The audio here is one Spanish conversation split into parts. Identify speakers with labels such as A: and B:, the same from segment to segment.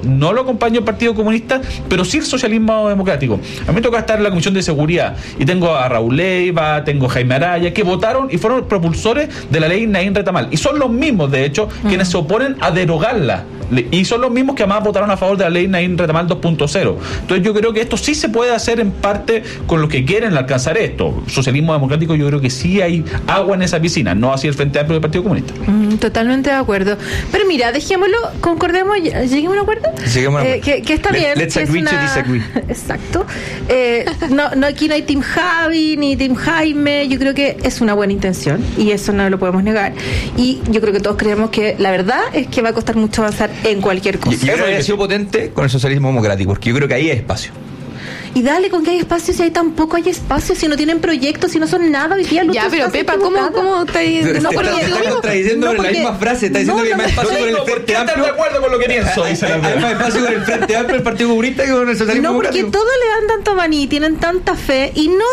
A: no lo acompañó el Partido Comunista, pero sí el socialismo democrático. A mí me toca estar en la Comisión de Seguridad y tengo a Raúl Leiva, tengo a Jaime Araya, que votaron y fueron propulsores de la ley Naín Retamal. Y son los mismos, de hecho, quienes se oponen a derogarla. Y son los mismos que además votaron a favor de la ley Naín Retamal 2.0. Entonces yo creo que esto sí se puede hacer en parte con los que quieren alcanzar esto. Socialismo democrático, yo creo que sí hay agua en esa piscina, no así el Frente Amplio del Partido Comunista.
B: Totalmente de acuerdo. Pero mira, dejémoslo, concordemos, lleguemos a un acuerdo. Que está bien.
C: Let's agree to disagree.
B: Exacto. No, aquí no hay Team Javi ni Team Jaime. Yo creo que es una buena intención y eso no lo podemos negar. Y yo creo que todos creemos que la verdad es que va a costar mucho avanzar en cualquier cosa.
C: Yo creo que ha sido potente con el socialismo democrático, porque yo creo que ahí hay espacio.
B: Y dale, ¿con qué hay espacio si hay tampoco hay espacio? Si no tienen proyectos, si no son nada, hoy día
D: ya, pero Pepa, ¿cómo está diciendo?
C: No, porque está contradiciendo la misma frase, está diciendo que hay más espacio con el Frente Amplio.
A: ¿Estás de acuerdo con lo que pienso?
C: Hay más espacio con el Frente Amplio, el Partido Comunista, que con el socialismo democrático.
B: No, porque todos le dan tanto maní, tienen tanta fe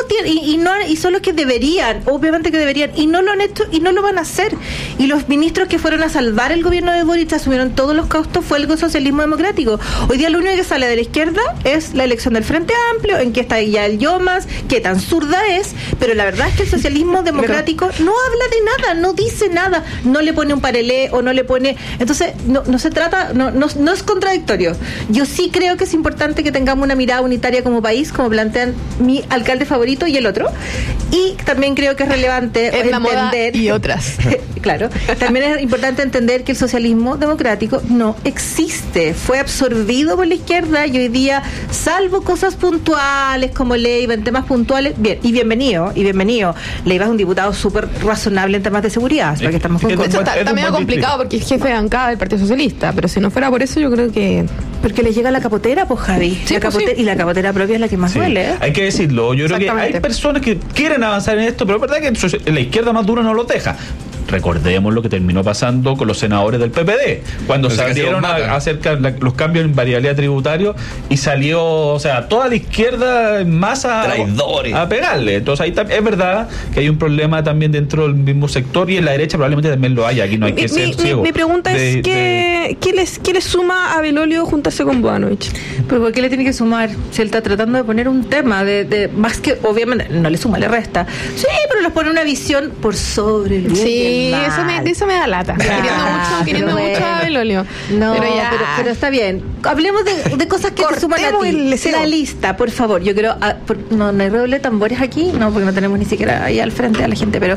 B: y son los que deberían, obviamente que deberían, y no lo han hecho y no lo van a hacer. Y los ministros que fueron a salvar el gobierno de Boric asumieron todos los costos, fue el socialismo democrático. Hoy día lo único que sale de la izquierda es la elección del Frente Amplio, en que está ya el Yomas, que tan zurda es, pero la verdad es que el socialismo democrático no habla de nada, no dice nada, no le pone un parelé o no le pone, entonces no se trata, no es contradictorio. Yo sí creo que es importante que tengamos una mirada unitaria como país, como plantean mi alcalde favorito y el otro, y también creo que es relevante
D: es la
B: entender
D: moda y otras.
B: Claro, también es importante entender que el socialismo democrático no existe, fue absorbido por la izquierda y hoy día, salvo cosas puntuales como Leiva en temas puntuales, bien, y bienvenido. Leiva es un diputado súper razonable en temas de seguridad, para que estamos con cosas.
D: Está medio complicado porque es jefe de bancada del Partido Socialista, pero si no fuera por eso yo creo que...
B: Porque le llega la capotera, pues Javi,
D: sí,
B: y la capotera propia es la que más duele, ¿eh?
A: Hay que decirlo, yo creo que hay personas que quieren avanzar en esto, pero es verdad que la izquierda más dura no lo deja. Recordemos lo que terminó pasando con los senadores del PPD, cuando salieron a hacer los cambios en variabilidad tributaria y salió, o sea, toda la izquierda en masa a pegarle. Entonces ahí es verdad que hay un problema también dentro del mismo sector y en la derecha probablemente también lo haya. Aquí no hay que ser ciego.
D: Mi pregunta es ¿qué le suma a Belolio juntarse con Boanovich?
B: ¿Pero por qué le tiene que sumar? Si él está tratando de poner un tema de más que, obviamente, no le suma, le resta. Sí, pero les pone una visión por sobre el bien.
D: Sí, eso me da lata. Queriendo mucho a Belolio.
B: No, pero está bien. Hablemos de cosas que te suman a ti. La lista, por favor. Yo creo... no hay redoble de tambores aquí, no, porque no tenemos ni siquiera ahí al frente a la gente, pero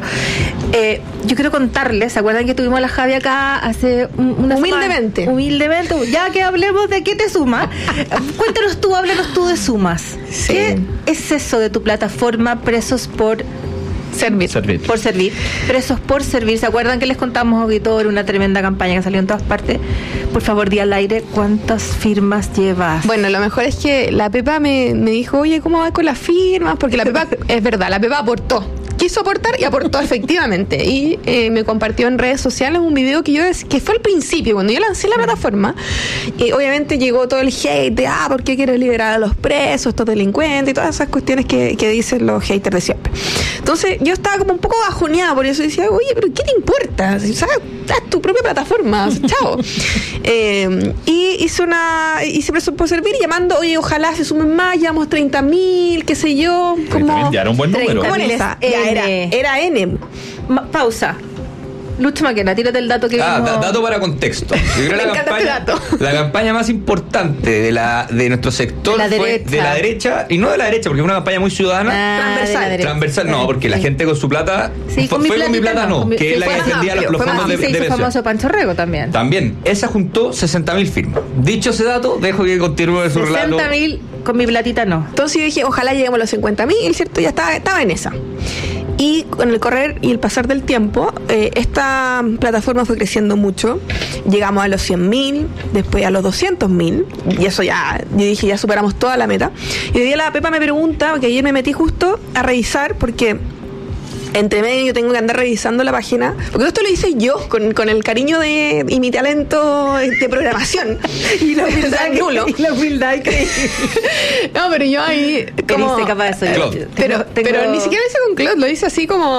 B: yo quiero contarles, ¿se acuerdan que tuvimos a la Javi acá hace unas
D: Humildemente,
B: ya que hablemos de qué te suma. Cuéntanos tú, háblanos tú de sumas. Sí. ¿Qué es eso de tu plataforma Presos por Servir. Presos por Servir. ¿Se acuerdan que les contamos, auditor, una tremenda campaña que salió en todas partes? Por favor, di al aire cuántas firmas llevas.
D: Bueno, lo mejor es que la Pepa me dijo, oye, ¿cómo vas con las firmas? Porque la Pepa, es verdad, la Pepa aportó. Quiso aportar y aportó efectivamente. Y me compartió en redes sociales un video que fue al principio, cuando yo lancé la plataforma. Obviamente llegó todo el hate de, ¿por qué quieres liberar a los presos, estos delincuentes? Y todas esas cuestiones que dicen los haters de siempre. Entonces yo estaba como un poco bajoneada por eso. Decía, oye, pero ¿qué te importa? O sea, haz tu propia plataforma. Chao. Y hice Presos por Servir llamando, oye, ojalá se sumen más, llevamos 30.000, qué sé yo. Como
A: ya era un buen número.
D: ¿Cómo era? Era N.
B: Pausa. Lucho Maquena, tírate el dato que
C: dato para contexto. Yo creo la campaña más importante de nuestro sector fue de la derecha, y no de la derecha, porque fue una campaña muy ciudadana. Transversal no, porque la gente con su plata fue con mi plata no, que es la que defendía los fondos de pensión.
B: Famoso Pancho Rego también.
C: Esa juntó 60.000 firmas. Dicho ese dato, dejo que continúe su relato.
B: 60.000 con mi platita no.
D: Entonces yo dije, ojalá lleguemos a los 50.000, ¿cierto? Ya estaba en esa. Y con el correr y el pasar del tiempo, esta plataforma fue creciendo mucho. Llegamos a los 100.000, después a los 200.000, y eso ya, yo dije, ya superamos toda la meta. Y hoy día la Pepa me pregunta, porque ayer me metí justo a revisar, porque entre medio yo tengo que andar revisando la página, porque esto lo hice yo con el cariño y mi talento de programación
B: y la humildad nulo. Y la humildad increíble.
D: No, pero yo ahí como
B: capaz de
D: pero ni siquiera lo hice con Claude, lo hice así como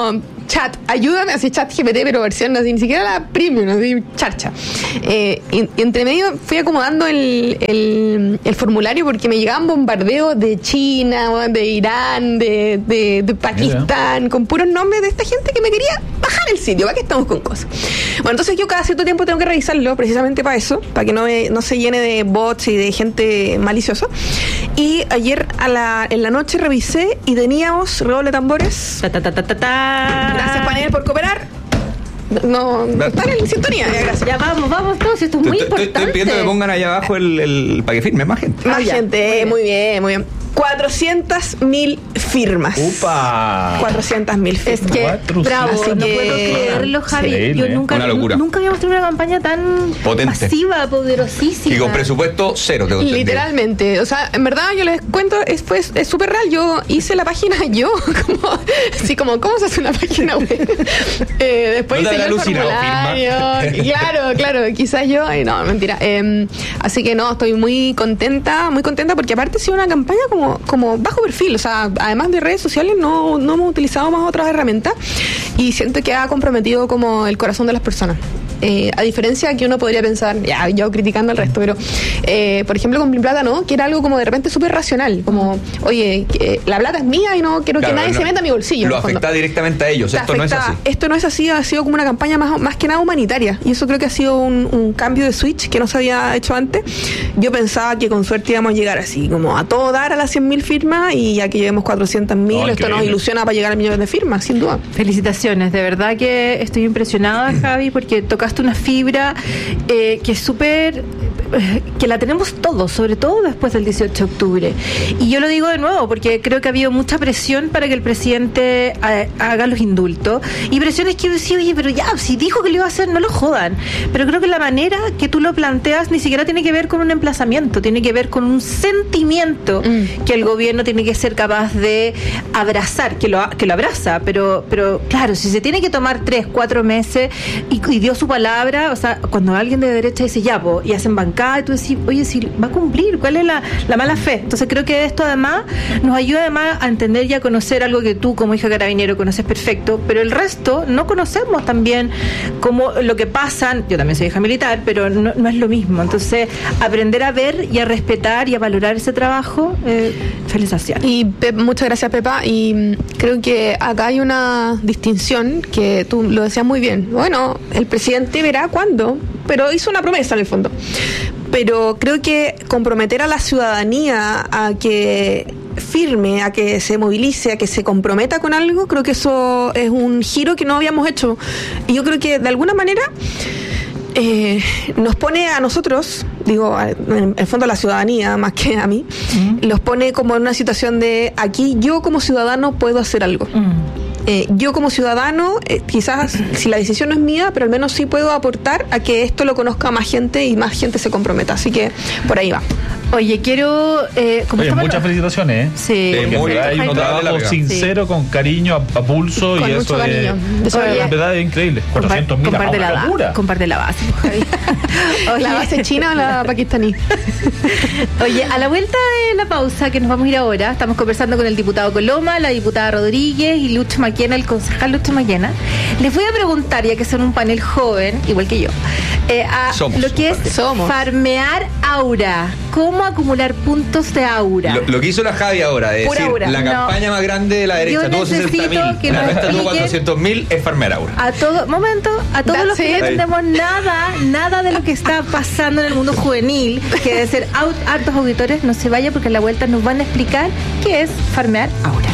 D: chat, ayúdame, así chat GPT, pero versión así, ni siquiera la premium, así charcha. Y entre medio fui acomodando el formulario porque me llegaban bombardeos de China, de Irán, de Pakistán, con puros nombres de esta gente que me quería bajar el sitio. ¿Para qué estamos con cosas? Bueno, entonces yo cada cierto tiempo tengo que revisarlo precisamente para eso, para que no se llene de bots y de gente maliciosa. Y ayer en la noche revisé y teníamos redoble de tambores. Gracias, panel, por cooperar. No están en sintonía. Gracias.
B: Ya vamos todos, esto es muy importante.
C: Estoy pidiendo que pongan allá abajo para que firme más gente.
D: Más gente, muy bien. 400.000 firmas.
C: ¡Upa!
D: 400.000 firmas.
B: Es que, bravo,
D: así
B: no
D: que
B: puedo creerlo, Javi.
A: Sí,
B: Yo nunca habíamos tenido una campaña tan
C: potente,
B: masiva, poderosísima.
C: Y con presupuesto cero, te conté.
D: Literalmente. O sea, en verdad, yo les cuento, es súper real. Yo hice la página ¿cómo se hace una página web? Después hice el formulario. Claro, quizás yo. No, mentira. Así que no, estoy muy contenta porque aparte ha sido una campaña como bajo perfil, o sea, además de redes sociales no hemos utilizado más otras herramientas y siento que ha comprometido como el corazón de las personas. A diferencia que uno podría pensar, yo criticando al resto, pero por ejemplo con mi plata no, que era algo como de repente súper racional, como, oye, la plata es mía y no quiero que nadie se meta en mi bolsillo.
C: Lo afecta directamente a ellos, esto no es así.
D: Esto no es así, ha sido como una campaña más que nada humanitaria, y eso creo que ha sido un cambio de switch que no se había hecho antes. Yo pensaba que con suerte íbamos a llegar así, como a todo dar a las 100.000 firmas, y ya que llevemos 400.000, esto nos ilusiona para llegar a millones de firmas, sin duda.
B: Felicitaciones, de verdad que estoy impresionada, Javi, porque tocaste una fibra que es súper, que la tenemos todos, sobre todo después del 18 de octubre. Y yo lo digo de nuevo porque creo que ha habido mucha presión para que el presidente haga los indultos, y presiones que yo decía, oye, pero ya, si dijo que lo iba a hacer, no lo jodan. Pero creo que la manera que tú lo planteas ni siquiera tiene que ver con un emplazamiento, tiene que ver con un sentimiento que el gobierno tiene que ser capaz de abrazar, que lo abraza, pero claro, si se tiene que tomar 3-4 meses y dio su palabra, o sea, cuando alguien de derecha dice y hacen bancada, y tú decís, oye, si va a cumplir, ¿cuál es la mala fe? Entonces creo que esto además nos ayuda además a entender y a conocer algo que tú como hija carabinero conoces perfecto, pero el resto no conocemos también como lo que pasan. Yo también soy hija militar, pero no es lo mismo. Entonces aprender a ver y a respetar y a valorar ese trabajo, felicitaciones.
D: Y muchas gracias, Pepa, y creo que acá hay una distinción que tú lo decías muy bien. Bueno, el presidente verá cuándo, pero hizo una promesa en el fondo. Pero creo que comprometer a la ciudadanía a que firme, a que se movilice, a que se comprometa con algo, creo que eso es un giro que no habíamos hecho. Y yo creo que de alguna manera nos pone a nosotros, digo, en el fondo a la ciudadanía más que a mí, los pone como en una situación de aquí yo como ciudadano puedo hacer algo. Yo como ciudadano, quizás si la decisión no es mía, pero al menos sí puedo aportar a que esto lo conozca más gente y más gente se comprometa. Así que por ahí va.
B: Oye, quiero...
A: muchas felicitaciones,
B: Sí.
A: Hay un trabajo sincero, con cariño, a pulso,
D: con
A: y eso
D: cariño.
A: En verdad es increíble. 400.000.
B: Comparte la base, Javi.
D: ¿La base china o la pakistaní?
B: Oye, a la vuelta de la pausa, que nos vamos a ir ahora, estamos conversando con el diputado Coloma, la diputada Rodríguez y Lucho Maquena, el concejal Lucho Maquena. Les voy a preguntar, ya que son un panel joven, igual que yo, lo que es farmear aura. ¿Cómo acumular puntos de aura?
C: Lo que hizo la Javi ahora, es decir,
B: aura.
C: la campaña más grande de la derecha, tuvo 60.000, la nuestra tuvo 400.000, es farmear aura.
B: A todos los que no entendemos nada de lo que está pasando en el mundo juvenil, que debe ser hartos auditores, no se vaya porque a la vuelta nos van a explicar qué es farmear aura.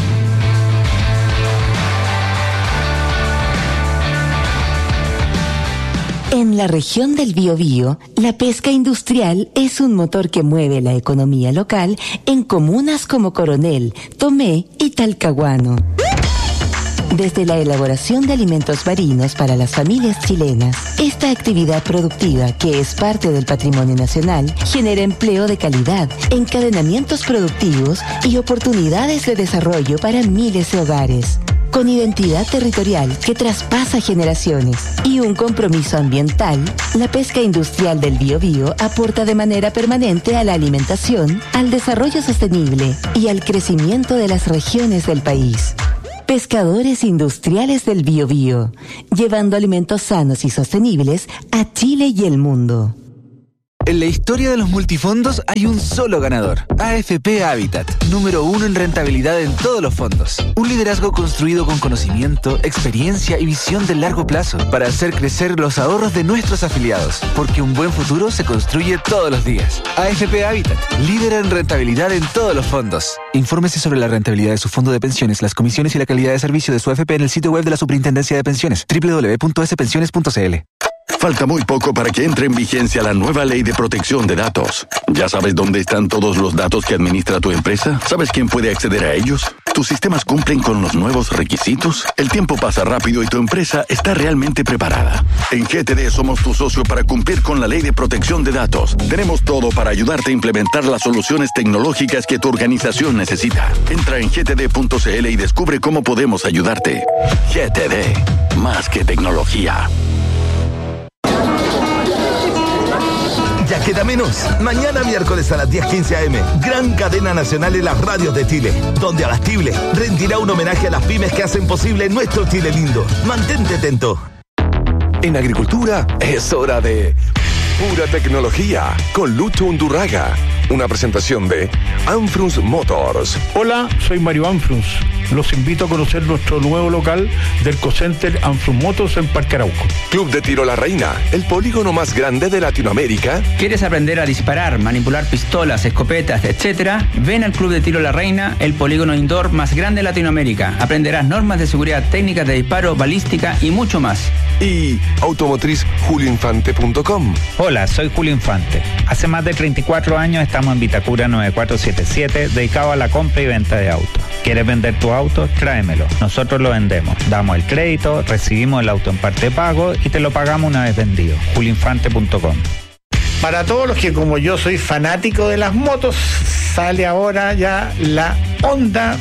E: En la región del Biobío, la pesca industrial es un motor que mueve la economía local en comunas como Coronel, Tomé y Talcahuano. Desde la elaboración de alimentos marinos para las familias chilenas, esta actividad productiva, que es parte del patrimonio nacional, genera empleo de calidad, encadenamientos productivos y oportunidades de desarrollo para miles de hogares. Con identidad territorial que traspasa generaciones y un compromiso ambiental, la pesca industrial del Biobío aporta de manera permanente a la alimentación, al desarrollo sostenible y al crecimiento de las regiones del país. Pescadores Industriales del Biobío, llevando alimentos sanos y sostenibles a Chile y el mundo.
F: En la historia de los multifondos hay un solo ganador, AFP Habitat, número 1 en rentabilidad en todos los fondos. Un liderazgo construido con conocimiento, experiencia y visión de largo plazo para hacer crecer los ahorros de nuestros afiliados, porque un buen futuro se construye todos los días. AFP Habitat, líder en rentabilidad en todos los fondos. Infórmese sobre la rentabilidad de su fondo de pensiones, las comisiones y la calidad de servicio de su AFP en el sitio web de la Superintendencia de Pensiones, www.spensiones.cl.
G: Falta muy poco para que entre en vigencia la nueva Ley de Protección de Datos. ¿Ya sabes dónde están todos los datos que administra tu empresa? ¿Sabes quién puede acceder a ellos? ¿Tus sistemas cumplen con los nuevos requisitos? El tiempo pasa rápido y tu empresa está realmente preparada. En GTD somos tu socio para cumplir con la Ley de Protección de Datos. Tenemos todo para ayudarte a implementar las soluciones tecnológicas que tu organización necesita. Entra en gtd.cl y descubre cómo podemos ayudarte. GTD, más que tecnología.
H: Ya queda menos. Mañana miércoles a las 10:15 a.m. Gran cadena nacional en las radios de Chile, donde Abastible rendirá un homenaje a las pymes que hacen posible nuestro Chile lindo. Mantente atento.
I: En agricultura es hora de Pura Tecnología con Lucho Undurraga. Una presentación de Anfrunz Motors.
J: Hola, soy Mario Anfrunz. Los invito a conocer nuestro nuevo local del Cocenter Anfrunz Motors en Parque Arauco.
I: Club de Tiro La Reina, el polígono más grande de Latinoamérica.
K: ¿Quieres aprender a disparar, manipular pistolas, escopetas, etcétera? Ven al Club de Tiro La Reina, el polígono indoor más grande de Latinoamérica. Aprenderás normas de seguridad, técnicas de disparo, balística y mucho más.
I: Y automotrizjulioinfante.com.
L: Hola, soy Julio Infante. Hace más de 34 años estamos en Vitacura 9477, dedicado a la compra y venta de autos. ¿Quieres vender tu auto? Tráemelo. Nosotros lo vendemos. Damos el crédito, recibimos el auto en parte de pago y te lo pagamos una vez vendido. julioinfante.com.
J: Para todos los que como yo soy fanático de las motos, sale ahora ya la Honda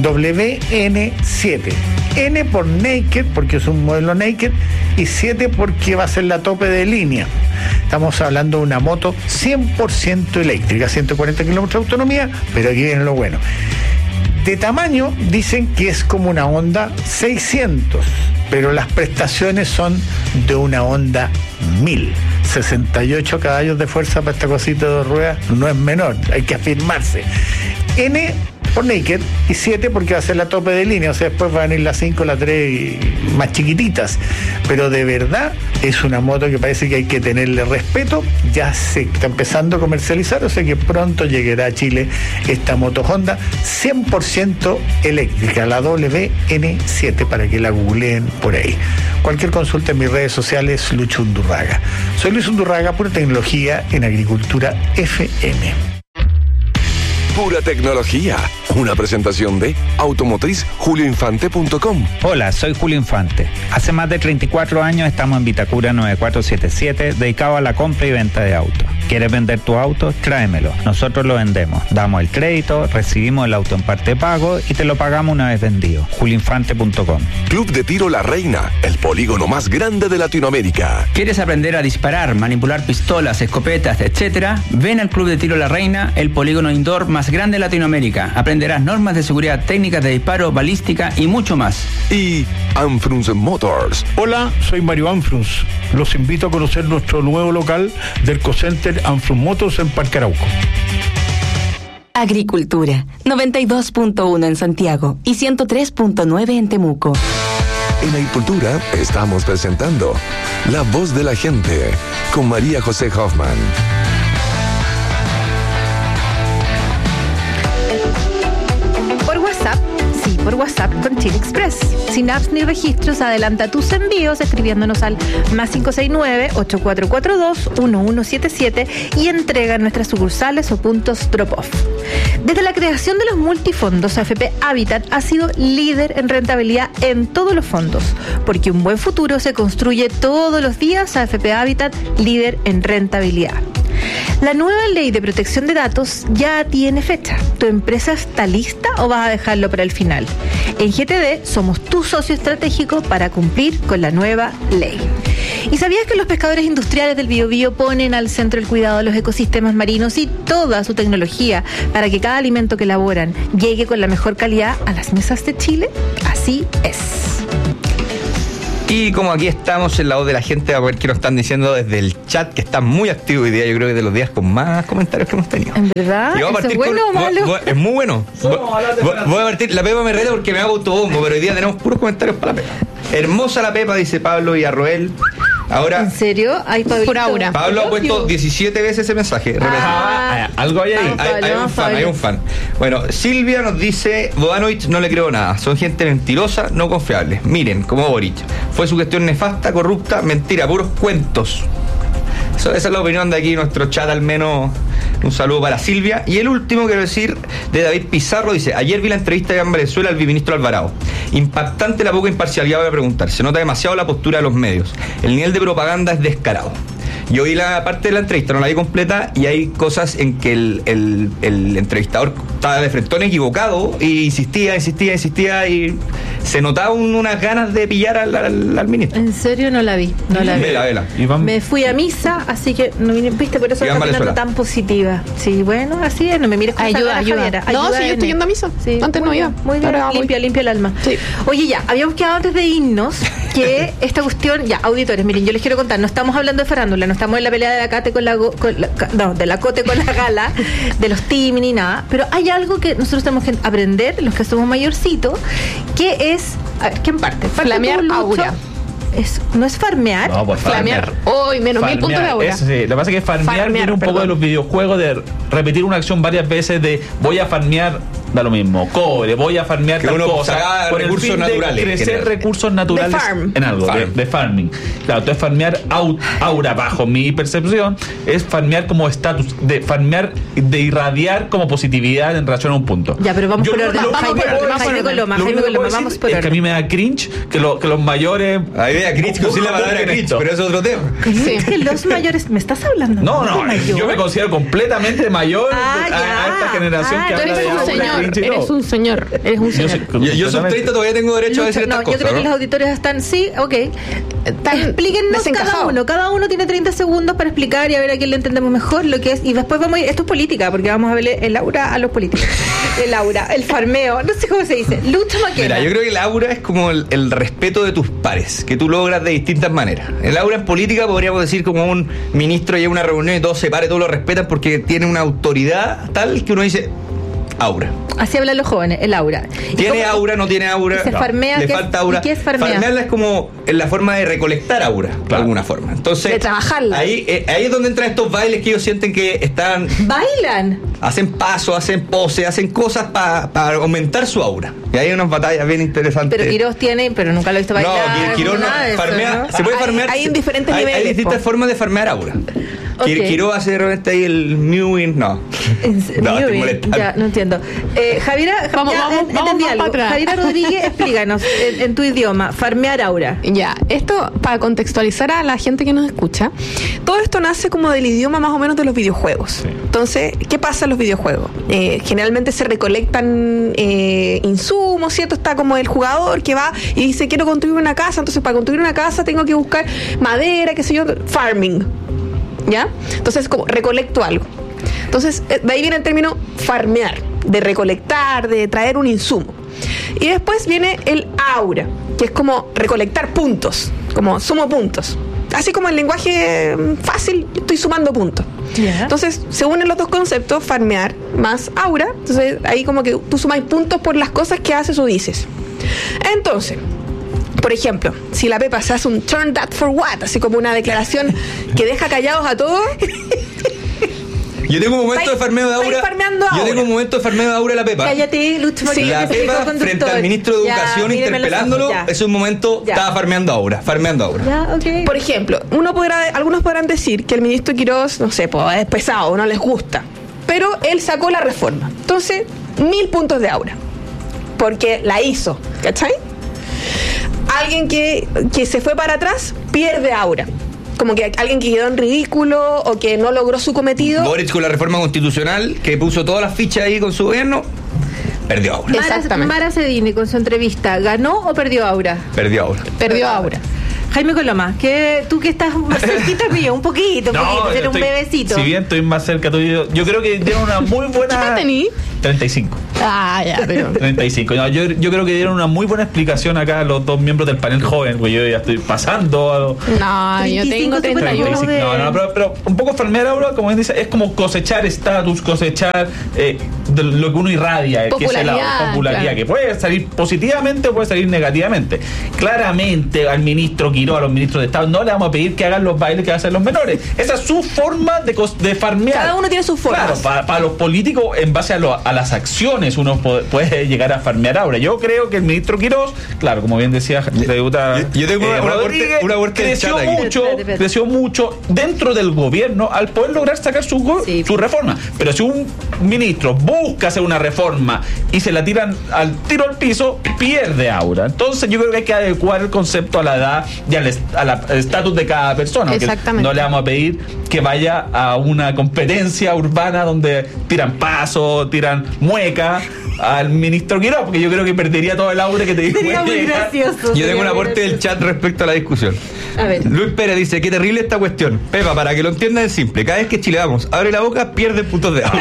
J: WN7. N por Naked, porque es un modelo Naked, y 7 porque va a ser la tope de línea. Estamos hablando de una moto 100% eléctrica, 140 kilómetros de autonomía, pero aquí viene lo bueno. De tamaño dicen que es como una Honda 600, pero las prestaciones son de una Honda 1000. 68 caballos de fuerza para esta cosita de dos ruedas no es menor, hay que afirmarse. N por Naked y 7 porque va a ser la tope de línea, o sea, después van a ir la 5, la 3 y más chiquititas, pero de verdad es una moto que parece que hay que tenerle respeto. Ya se está empezando a comercializar, o sea que pronto llegará a Chile esta moto Honda 100% eléctrica, la WN7, para que la googleen por ahí. Cualquier consulta en mis redes sociales, Lucho Undurraga. Soy Luis Undurraga, Pura Tecnología en Agricultura FM.
I: Pura Tecnología, una presentación de automotrizjulioinfante.com.
L: Hola, soy Julio Infante. Hace más de 34 años estamos en Vitacura 9477, dedicado a la compra y venta de autos. ¿Quieres vender tu auto? Tráemelo. Nosotros lo vendemos. Damos el crédito, recibimos el auto en parte de pago y te lo pagamos una vez vendido. julioinfante.com.
I: Club de Tiro La Reina, el polígono más grande de Latinoamérica.
K: ¿Quieres aprender a disparar, manipular pistolas, escopetas, etcétera? Ven al Club de Tiro La Reina, el polígono indoor más grande de Latinoamérica. Aprenderás normas de seguridad, técnicas de disparo, balística y mucho más.
I: Y Anfrunz Motors.
J: Hola, soy Mario Anfrunz. Los invito a conocer nuestro nuevo local del Cocenter Anfrunz Motors en Parque Arauco.
E: Agricultura, 92.1 en Santiago y 103.9 en Temuco.
I: En Agricultura estamos presentando La Voz de la Gente con María José Hoffman.
B: Por WhatsApp con Chile Express. Sin apps ni registros, adelanta tus envíos escribiéndonos al +569-8442-1177 y entrega en nuestras sucursales o puntos drop-off. Desde la creación de los multifondos, AFP Habitat ha sido líder en rentabilidad en todos los fondos, porque un buen futuro se construye todos los días. AFP Habitat, líder en rentabilidad. La nueva ley de protección de datos ya tiene fecha. ¿Tu empresa está lista o vas a dejarlo para el final? En GTD somos tu socio estratégico para cumplir con la nueva ley. ¿Y sabías que los pescadores industriales del Biobío ponen al centro el cuidado de los ecosistemas marinos y toda su tecnología para que cada alimento que elaboran llegue con la mejor calidad a las mesas de Chile? Así es.
C: Y como aquí estamos en la voz de la gente, a ver qué nos están diciendo desde el chat, que está muy activo hoy día. Yo creo que de los días con más comentarios que hemos tenido.
B: ¿En verdad?
C: Y vamos a partir
B: ¿Es bueno o malo?
C: Es muy bueno. Voy a partir. La Pepa me reta porque me hago autobombo, pero hoy día tenemos puros comentarios para la Pepa. Hermosa la Pepa, dice Pablo y Arroel. Ahora,
B: ¿en serio? Hay
D: por Aura.
C: Pablo ha puesto 17 veces ese mensaje.
A: Algo hay ahí.
C: Hay un fan. Bueno, Silvia nos dice: Bodanovich no le creo nada. Son gente mentirosa, no confiable. Miren, como Boric. Fue su gestión nefasta, corrupta, mentira, puros cuentos. Esa es la opinión de aquí, nuestro chat al menos. Un saludo para Silvia. Y el último, quiero decir, de David Pizarro, dice: ayer vi la entrevista de Iván Valenzuela al viceministro Alvarado. Impactante la poca imparcialidad, voy a preguntar. Se nota demasiado la postura de los medios. El nivel de propaganda es descarado. Yo vi la parte de la entrevista, no la vi completa, y hay cosas en que el entrevistador estaba de frentón equivocado y insistía y se notaba unas ganas de pillar al ministro.
B: ¿En serio? No la vi.
C: Vela.
B: Me fui a misa, así que no vine, viste, por eso está mirando tan positiva. Sí, bueno, así es, no me mires con
D: ayuda. No, si yo estoy yendo a misa. Sí, antes no iba.
B: Muy bien, limpia el alma. Sí. Oye, ya, habíamos quedado antes de irnos que esta cuestión, ya, auditores, miren, yo les quiero contar, no estamos hablando de farándula, no estamos en la pelea de la Cate de la Cote con la Gala, de los Timi ni nada, pero hay algo que nosotros tenemos que aprender, los que somos mayorcitos, que es, a ver, ¿quién parte?
D: Flamear aura.
B: ¿No es farmear?
A: No, pues
D: flamear. Hoy menos 1000 puntos de aura.
A: Sí. Lo que pasa es que farmear viene un poco de los videojuegos, de repetir una acción varias veces, de voy a farmear, da lo mismo, cobre, voy a farmear
C: que
A: tal
C: uno
A: cosa,
C: con recursos naturales,
A: crecer recursos naturales en algo, de farming. Claro, entonces farmear aura, bajo mi percepción, es farmear como estatus, de farmear, de irradiar como positividad en relación a un punto.
B: Ya, pero vamos por orden. Jaime Coloma, vamos por orden.
A: Es que a mí me da cringe que los mayores...
C: A mí me da cringe, sí la palabra cringe, pero eso es otro tema.
B: Es que los mayores... ¿Me estás hablando?
A: No, yo me considero completamente mayor a esta generación que habla de aura.
D: Eres un señor.
C: Yo soy 30, todavía tengo derecho a decir estas cosas.
B: Yo creo que los auditores están, sí, ok. Explíquenos cada uno tiene 30 segundos para explicar y a ver a quién le entendemos mejor lo que es. Y después vamos a ir, esto es política, porque vamos a verle el aura a los políticos. El aura, el farmeo, no sé cómo se dice. Lucha Maquena.
C: Mira, yo creo que el aura es como el respeto de tus pares, que tú logras de distintas maneras. El aura en política podríamos decir como un ministro llega a una reunión y todos se paran, todos lo respetan porque tiene una autoridad tal que uno dice... Aura.
B: Así hablan los jóvenes, el aura.
C: ¿Tiene aura? ¿No tiene aura?
B: Se farmea,
C: le falta aura.
B: ¿Y qué es farmear?
C: Farmearla es como en la forma de recolectar aura, de alguna forma. Entonces,
B: de trabajarla.
C: Ahí es donde entran estos bailes que ellos sienten que están...
B: ¿Bailan?
C: Hacen pasos, hacen poses, hacen cosas para aumentar su aura. Y hay unas batallas bien interesantes.
B: Pero Quirós tiene, pero nunca lo he visto bailar.
C: No, Quirós no. Farmea, ¿no? Se puede farmear.
D: Hay en diferentes niveles.
C: Hay distintas formas de farmear aura. Okay. Quirós hace de repente ahí el mewing. No,
B: estoy molestando. Ya, no entiendo. Javiera,
D: vamos
B: Javiera Rodríguez, explícanos en tu idioma, farmear aura.
D: Ya, esto para contextualizar a la gente que nos escucha, todo esto nace como del idioma más o menos de los videojuegos. Sí. Entonces, ¿qué pasa en los videojuegos? Generalmente se recolectan insumos, ¿cierto? Está como el jugador que va y dice, quiero construir una casa, entonces para construir una casa tengo que buscar madera, qué sé yo, farming, ¿ya? Entonces, como recolecto algo. Entonces, de ahí viene el término farmear, de recolectar, de traer un insumo. Y después viene el aura, que es como recolectar puntos, como sumo puntos. Así como en lenguaje fácil, estoy sumando puntos. Yeah. Entonces, se unen los dos conceptos, farmear más aura. Entonces, ahí como que tú sumas puntos por las cosas que haces o dices. Entonces, por ejemplo, si la Pepa se hace un turn that for what, así como una declaración que deja callados a todos...
C: Yo tengo un momento de farmeo de aura. Yo tengo un momento de farmeo de aura de la Pepa.
B: Cállate, Lucho.
C: Sí, la Pepa frente al ministro de Educación interpelándolo, es un momento, estaba farmeando aura.
B: Ya, okay.
D: Por ejemplo, algunos podrán decir que el ministro Quirós, no sé, pues es pesado, no les gusta. Pero él sacó la reforma. Entonces, 1000 puntos de aura. Porque la hizo, ¿cachai? Alguien que se fue para atrás pierde aura. como que alguien que quedó en ridículo o que no logró su cometido.
C: Boric con la reforma constitucional, que puso todas las fichas ahí con su gobierno, perdió Aura.
B: Mara Cedini con su entrevista, ¿ganó o perdió Aura?
C: Perdió Aura.
B: Jaime Coloma, tú que estás más cerquita mío, un poquito, eres un bebecito.
A: Si bien estoy más cerca tuyo, yo creo que dieron una muy buena...
D: ¿Qué tení?
A: 35.
D: Ya, pero...
A: 35. No, yo creo que dieron una muy buena explicación acá los dos miembros del panel joven, porque yo ya estoy pasando.
D: No, yo tengo 31.
A: No, pero un poco farmear ahora, como bien dice, es como cosechar estatus, cosechar de lo que uno irradia, que es la popularidad, claro, que puede salir positivamente o puede salir negativamente. Claramente al ministro Quiró, a los ministros de Estado, no le vamos a pedir que hagan los bailes que hacen los menores. Esa es su forma de farmear.
D: Cada uno tiene su forma.
A: Claro, para los políticos, en base a las acciones, uno puede llegar a farmear ahora. Yo creo que el ministro Quirós, claro, como bien decía la diputada,
C: yo tengo una
A: creció mucho dentro del gobierno al poder lograr sacar su reforma. Pero si un ministro busca hacer una reforma y se la tiran al tiro al piso, pierde aura. Entonces yo creo que hay que adecuar el concepto a la edad y al estatus de cada persona.
D: Exactamente.
A: No le vamos a pedir que vaya a una competencia urbana donde tiran paso, tiran mueca al ministro Quirós, porque yo creo que perdería todo el aura que te digo.
B: Sería muy gracioso.
C: Yo tengo un aporte del chat respecto a la discusión.
B: A ver.
C: Luis Pérez dice: qué terrible esta cuestión. Pepa, para que lo entiendan es simple. Cada vez que Chile Vamos abre la boca, pierde puntos de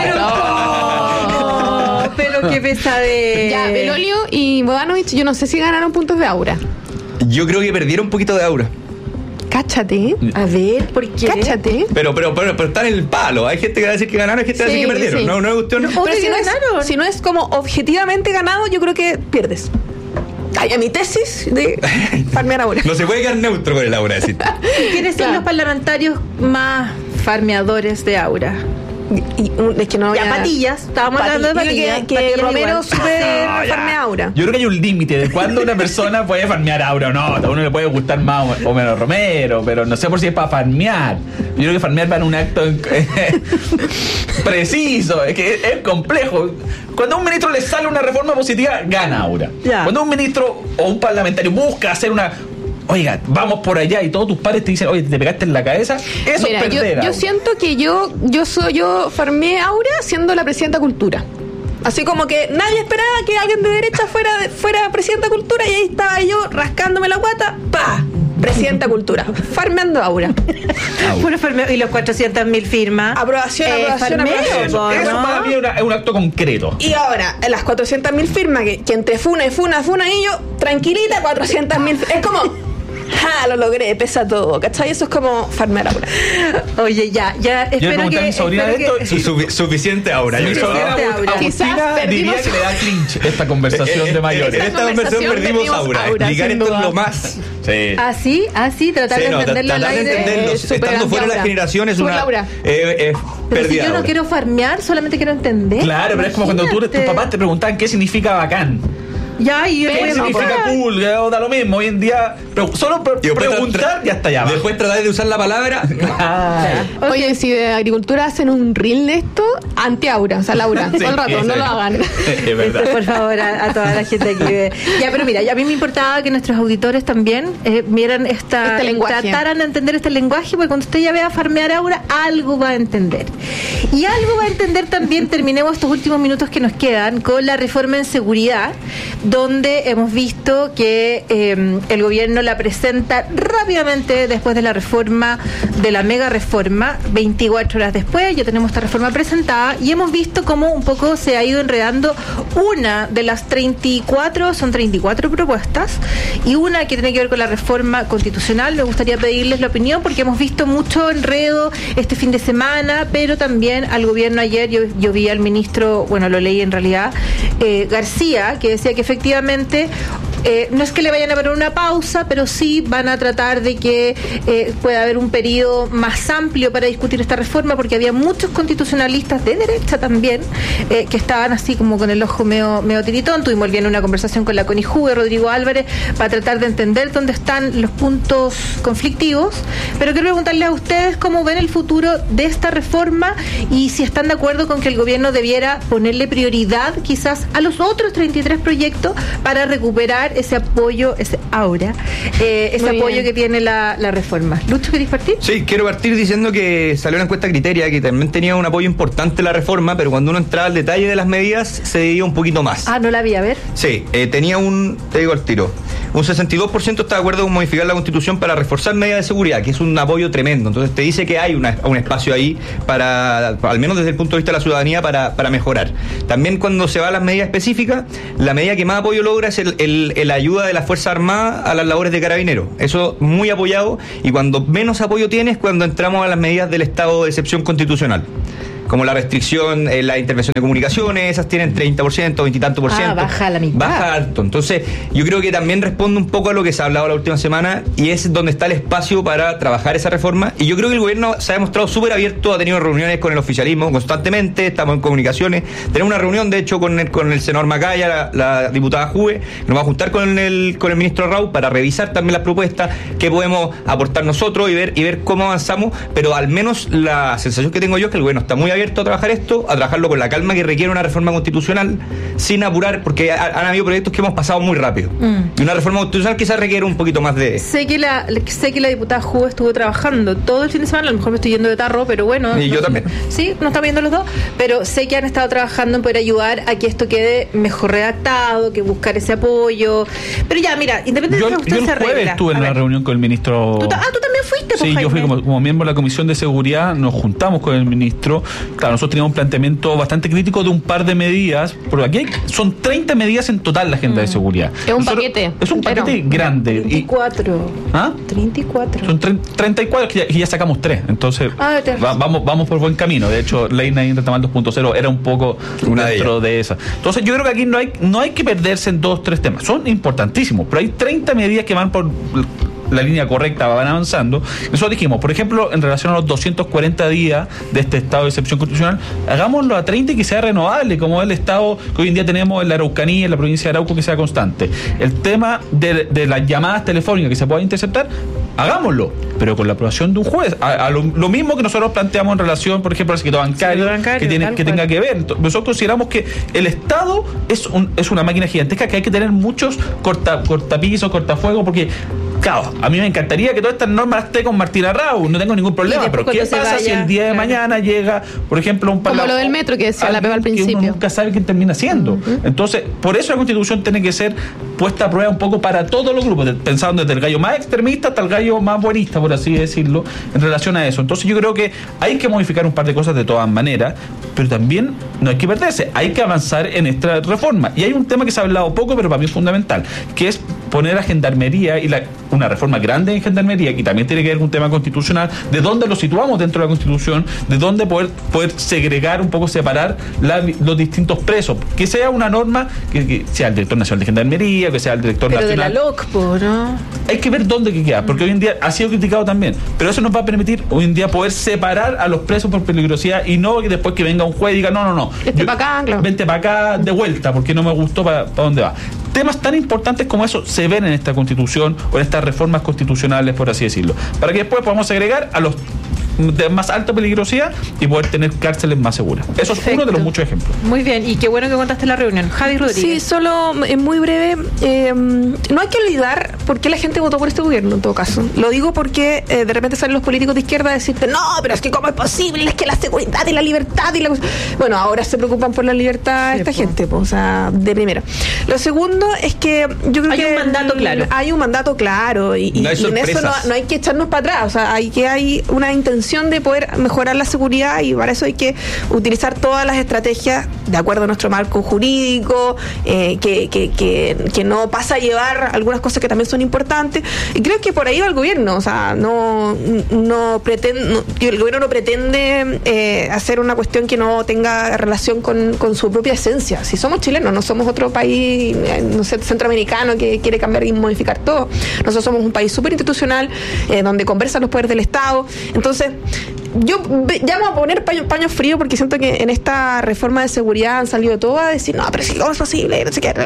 C: aura.
B: Pero qué pesadez.
D: Ya, Belolio y Bodanovich, yo no sé si ganaron puntos de aura.
C: Yo creo que perdieron un poquito de aura.
D: Cáchate.
B: A ver, ¿por qué?
D: Cáchate.
C: Pero están en el palo. Hay gente que va a decir que ganaron, hay gente que va a decir que perdieron.
D: Sí.
C: No es cuestión.
D: Pero si no es como objetivamente ganado, yo creo que pierdes. Ay, a mi tesis de farmear aura.
C: No se puede quedar neutro con el aura, decir.
B: ¿Quiénes son los parlamentarios más farmeadores de aura?
D: Es que no
B: ya, Patillas, estábamos hablando de Patillas.
D: Que Romero super farmea aura.
A: Yo creo que hay un límite de cuándo una persona puede farmear aura o no. A uno le puede gustar más o menos Romero, pero no sé por si es para farmear. Yo creo que farmear va en un acto preciso, es que es complejo. Cuando a un ministro le sale una reforma positiva, gana aura. Ya. Cuando un ministro o un parlamentario busca hacer oiga, vamos por allá y todos tus padres te dicen, oye, te pegaste en la cabeza, eso es perder.
D: Yo siento que yo farmeé aura siendo la presidenta Cultura. Así como que nadie esperaba que alguien de derecha fuera presidenta Cultura, y ahí estaba yo rascándome la guata, ¡pa! Presidenta Cultura, farmeando aura.
B: Puro farmeo. Y los 400.000 firmas.
D: Aprobación.
A: Eso para mí es un acto concreto.
D: Y ahora, las 400.000 firmas, que entre funa y yo, tranquilita, 400.000. Es como... lo logré, pesa todo, ¿cachai? Eso es como farmear aura.
B: Oye, ya, espero que...
A: a mi sobrina de esto,
C: suficiente aura.
A: Mi sobrina Agustina diría que le da clinch esta conversación de mayores.
C: En esta conversación perdimos aura. Explicar esto es lo más...
B: Sí. Así, tratar de entenderlo al aire.
C: Estando fuera de la generación es una...
B: Pero si yo no quiero farmear, solamente quiero entender.
A: Claro, pero es como cuando tus papás te preguntaban qué significa bacán.
B: Ya, y
A: ¿qué significa cool? Da lo mismo. Hoy en día, pero solo preguntar ya está ya.
C: Después tratar de usar la palabra.
D: Oye, si de agricultura hacen un reel de esto, anti-aura, o sea, Laura, todo el rato, no lo hagan.
A: Es verdad.
B: Por favor, a toda la gente aquí. Ya, pero mira, a mí me importaba que nuestros auditores también vieran este lenguaje, trataran de entender este lenguaje, porque cuando usted ya vea farmear aura, algo va a entender. Y algo va a entender también, terminemos estos últimos minutos que nos quedan, con la reforma en seguridad, donde hemos visto que el gobierno la presenta rápidamente después de la reforma, de la mega reforma, 24 horas después ya tenemos esta reforma presentada, y hemos visto cómo un poco se ha ido enredando una de las 34, son 34 propuestas, y una que tiene que ver con la reforma constitucional. Me gustaría pedirles la opinión, porque hemos visto mucho enredo este fin de semana, pero también al gobierno ayer, yo vi al ministro, bueno, lo leí en realidad, García, que decía que efectivamente no es que le vayan a poner una pausa, pero sí van a tratar de que pueda haber un periodo más amplio para discutir esta reforma, porque había muchos constitucionalistas de derecha también que estaban así como con el ojo medio tiritón. Tuvimos bien una conversación con la Connie Huber, Rodrigo Álvarez, para tratar de entender dónde están los puntos conflictivos, pero quiero preguntarles a ustedes cómo ven el futuro de esta reforma y si están de acuerdo con que el gobierno debiera ponerle prioridad quizás a los otros 33 proyectos para recuperar ese apoyo, ese aura, ese apoyo que tiene la reforma. Lucho, ¿querés partir?
C: Sí, quiero partir diciendo que salió una encuesta Criteria que también tenía un apoyo importante la reforma, pero cuando uno entraba al detalle de las medidas se dividía un poquito más.
B: Ah, no la vi, a ver.
C: Sí, tenía te digo al tiro, un 62% está de acuerdo con modificar la Constitución para reforzar medidas de seguridad, que es un apoyo tremendo. Entonces te dice que hay un espacio ahí para, al menos desde el punto de vista de la ciudadanía, para mejorar. También cuando se va a las medidas específicas, la medida que más apoyo logra es la ayuda de las Fuerzas Armadas a las labores de carabineros. Eso muy apoyado, y cuando menos apoyo tiene es cuando entramos a las medidas del estado de excepción constitucional, como la restricción, la intervención de comunicaciones, esas tienen 30%, 20 y tanto por ciento.
B: Baja la mitad.
C: Baja alto. Entonces, yo creo que también responde un poco a lo que se ha hablado la última semana, y es donde está el espacio para trabajar esa reforma. Y yo creo que el gobierno se ha demostrado súper abierto, ha tenido reuniones con el oficialismo constantemente, estamos en comunicaciones. Tenemos una reunión, de hecho, con el senador Macaya, la diputada Juve, nos va a juntar con el ministro Raúl para revisar también las propuestas, qué podemos aportar nosotros y ver cómo avanzamos. Pero al menos la sensación que tengo yo es que el gobierno está muy abierto a trabajar esto, a trabajarlo con la calma que requiere una reforma constitucional, sin apurar, porque han habido proyectos que hemos pasado muy rápido. Y una reforma constitucional quizás requiere un poquito más de...
B: Sé que la diputada Juve estuvo trabajando todo el fin de semana, a lo mejor me estoy yendo de tarro, pero bueno.
C: Y yo también.
B: Sí, nos estamos viendo los dos, pero sé que han estado trabajando en poder ayudar a que esto quede mejor redactado, que buscar ese apoyo. Pero ya, mira, independientemente
A: de usted se arregla. Yo el jueves estuve en una reunión con el ministro...
B: ¿Tú también fuiste?
A: Sí, yo fui como miembro de la Comisión de Seguridad, nos juntamos con el ministro. Claro, nosotros teníamos un planteamiento bastante crítico de un par de medidas, porque aquí son 30 medidas en total la agenda de seguridad.
D: Es un paquete.
A: Es un paquete grande.
B: 34.
A: ¿Ah?
B: 34.
A: Son 34 que ya sacamos 3. Entonces, vamos por buen camino. De hecho, Ley Nain Retamal 2.0 era un poco una dentro de esas. Entonces, yo creo que aquí no hay que perderse en 2-3 temas. Son importantísimos, pero hay 30 medidas que van por la línea correcta, van avanzando. Nosotros dijimos, por ejemplo, en relación a los 240 días de este estado de excepción constitucional, hagámoslo a 30 y que sea renovable, como es el estado que hoy en día tenemos en la Araucanía, en la provincia de Arauco, que sea constante. El tema de las llamadas telefónicas que se puedan interceptar, hagámoslo, pero con la aprobación de un juez. Lo mismo que nosotros planteamos en relación, por ejemplo, al secreto bancario, que tenga que ver. Nosotros consideramos que el Estado es una máquina gigantesca, que hay que tener muchos cortapisos, cortafuegos, porque claro, a mí me encantaría que todas estas normas esté con Martina Raúl, no tengo ningún problema, pero ¿qué pasa si el día de mañana llega, por ejemplo, un
D: parlamento? Como lo del metro que decía la Pepa al principio.
A: Uno nunca sabe quién termina siendo. Entonces, por eso la Constitución tiene que ser puesta a prueba un poco para todos los grupos, pensando desde el gallo más extremista hasta el gallo más buenista, por así decirlo, en relación a eso. Entonces yo creo que hay que modificar un par de cosas de todas maneras, pero también no hay que perderse, hay que avanzar en esta reforma. Y hay un tema que se ha hablado poco, pero para mí es fundamental, que es poner a Gendarmería y una reforma grande en Gendarmería, que también tiene que ver con un tema constitucional, de dónde lo situamos dentro de la Constitución, de dónde poder segregar un poco, separar los distintos presos, que sea una norma que sea el director nacional de Gendarmería, que sea el director nacional.
B: Pero de la LOCPO, ¿no?
A: Hay que ver dónde queda, porque hoy en día ha sido criticado también, pero eso nos va a permitir hoy en día poder separar a los presos por peligrosidad, y no que después que venga un juez y diga no.
D: Vente para acá, claro.
A: Vente para acá de vuelta, porque no me gustó para dónde va. Temas tan importantes como eso se ven en esta Constitución o en estas reformas constitucionales, por así decirlo, para que después podamos agregar a los de más alta peligrosidad y poder tener cárceles más seguras. Eso es uno de los muchos ejemplos.
B: Muy bien, y qué bueno que contaste la reunión. Javi Rodríguez.
D: Sí, solo muy breve. No hay que olvidar por qué la gente votó por este gobierno, en todo caso. Lo digo porque de repente salen los políticos de izquierda a decirte, no, pero es que cómo es posible, es que la seguridad y la libertad y la... Bueno, ahora se preocupan por la libertad esta gente, pues, o sea, de primera. Lo segundo es que yo creo
B: hay un mandato claro.
D: Hay un mandato claro y en eso no hay que echarnos para atrás, o sea, hay una intención de poder mejorar la seguridad, y para eso hay que utilizar todas las estrategias de acuerdo a nuestro marco jurídico, que no pasa a llevar algunas cosas que también son importantes, y creo que por ahí va el gobierno, o sea, el gobierno no pretende hacer una cuestión que no tenga relación con su propia esencia. Si somos chilenos, no somos otro país, no sé, centroamericano que quiere cambiar y modificar todo. Nosotros somos un país súper institucional, donde conversan los poderes del Estado. Entonces, yo llamo a poner paños fríos porque siento que en esta reforma de seguridad han salido todos a decir, no, pero si no es posible, no sé qué.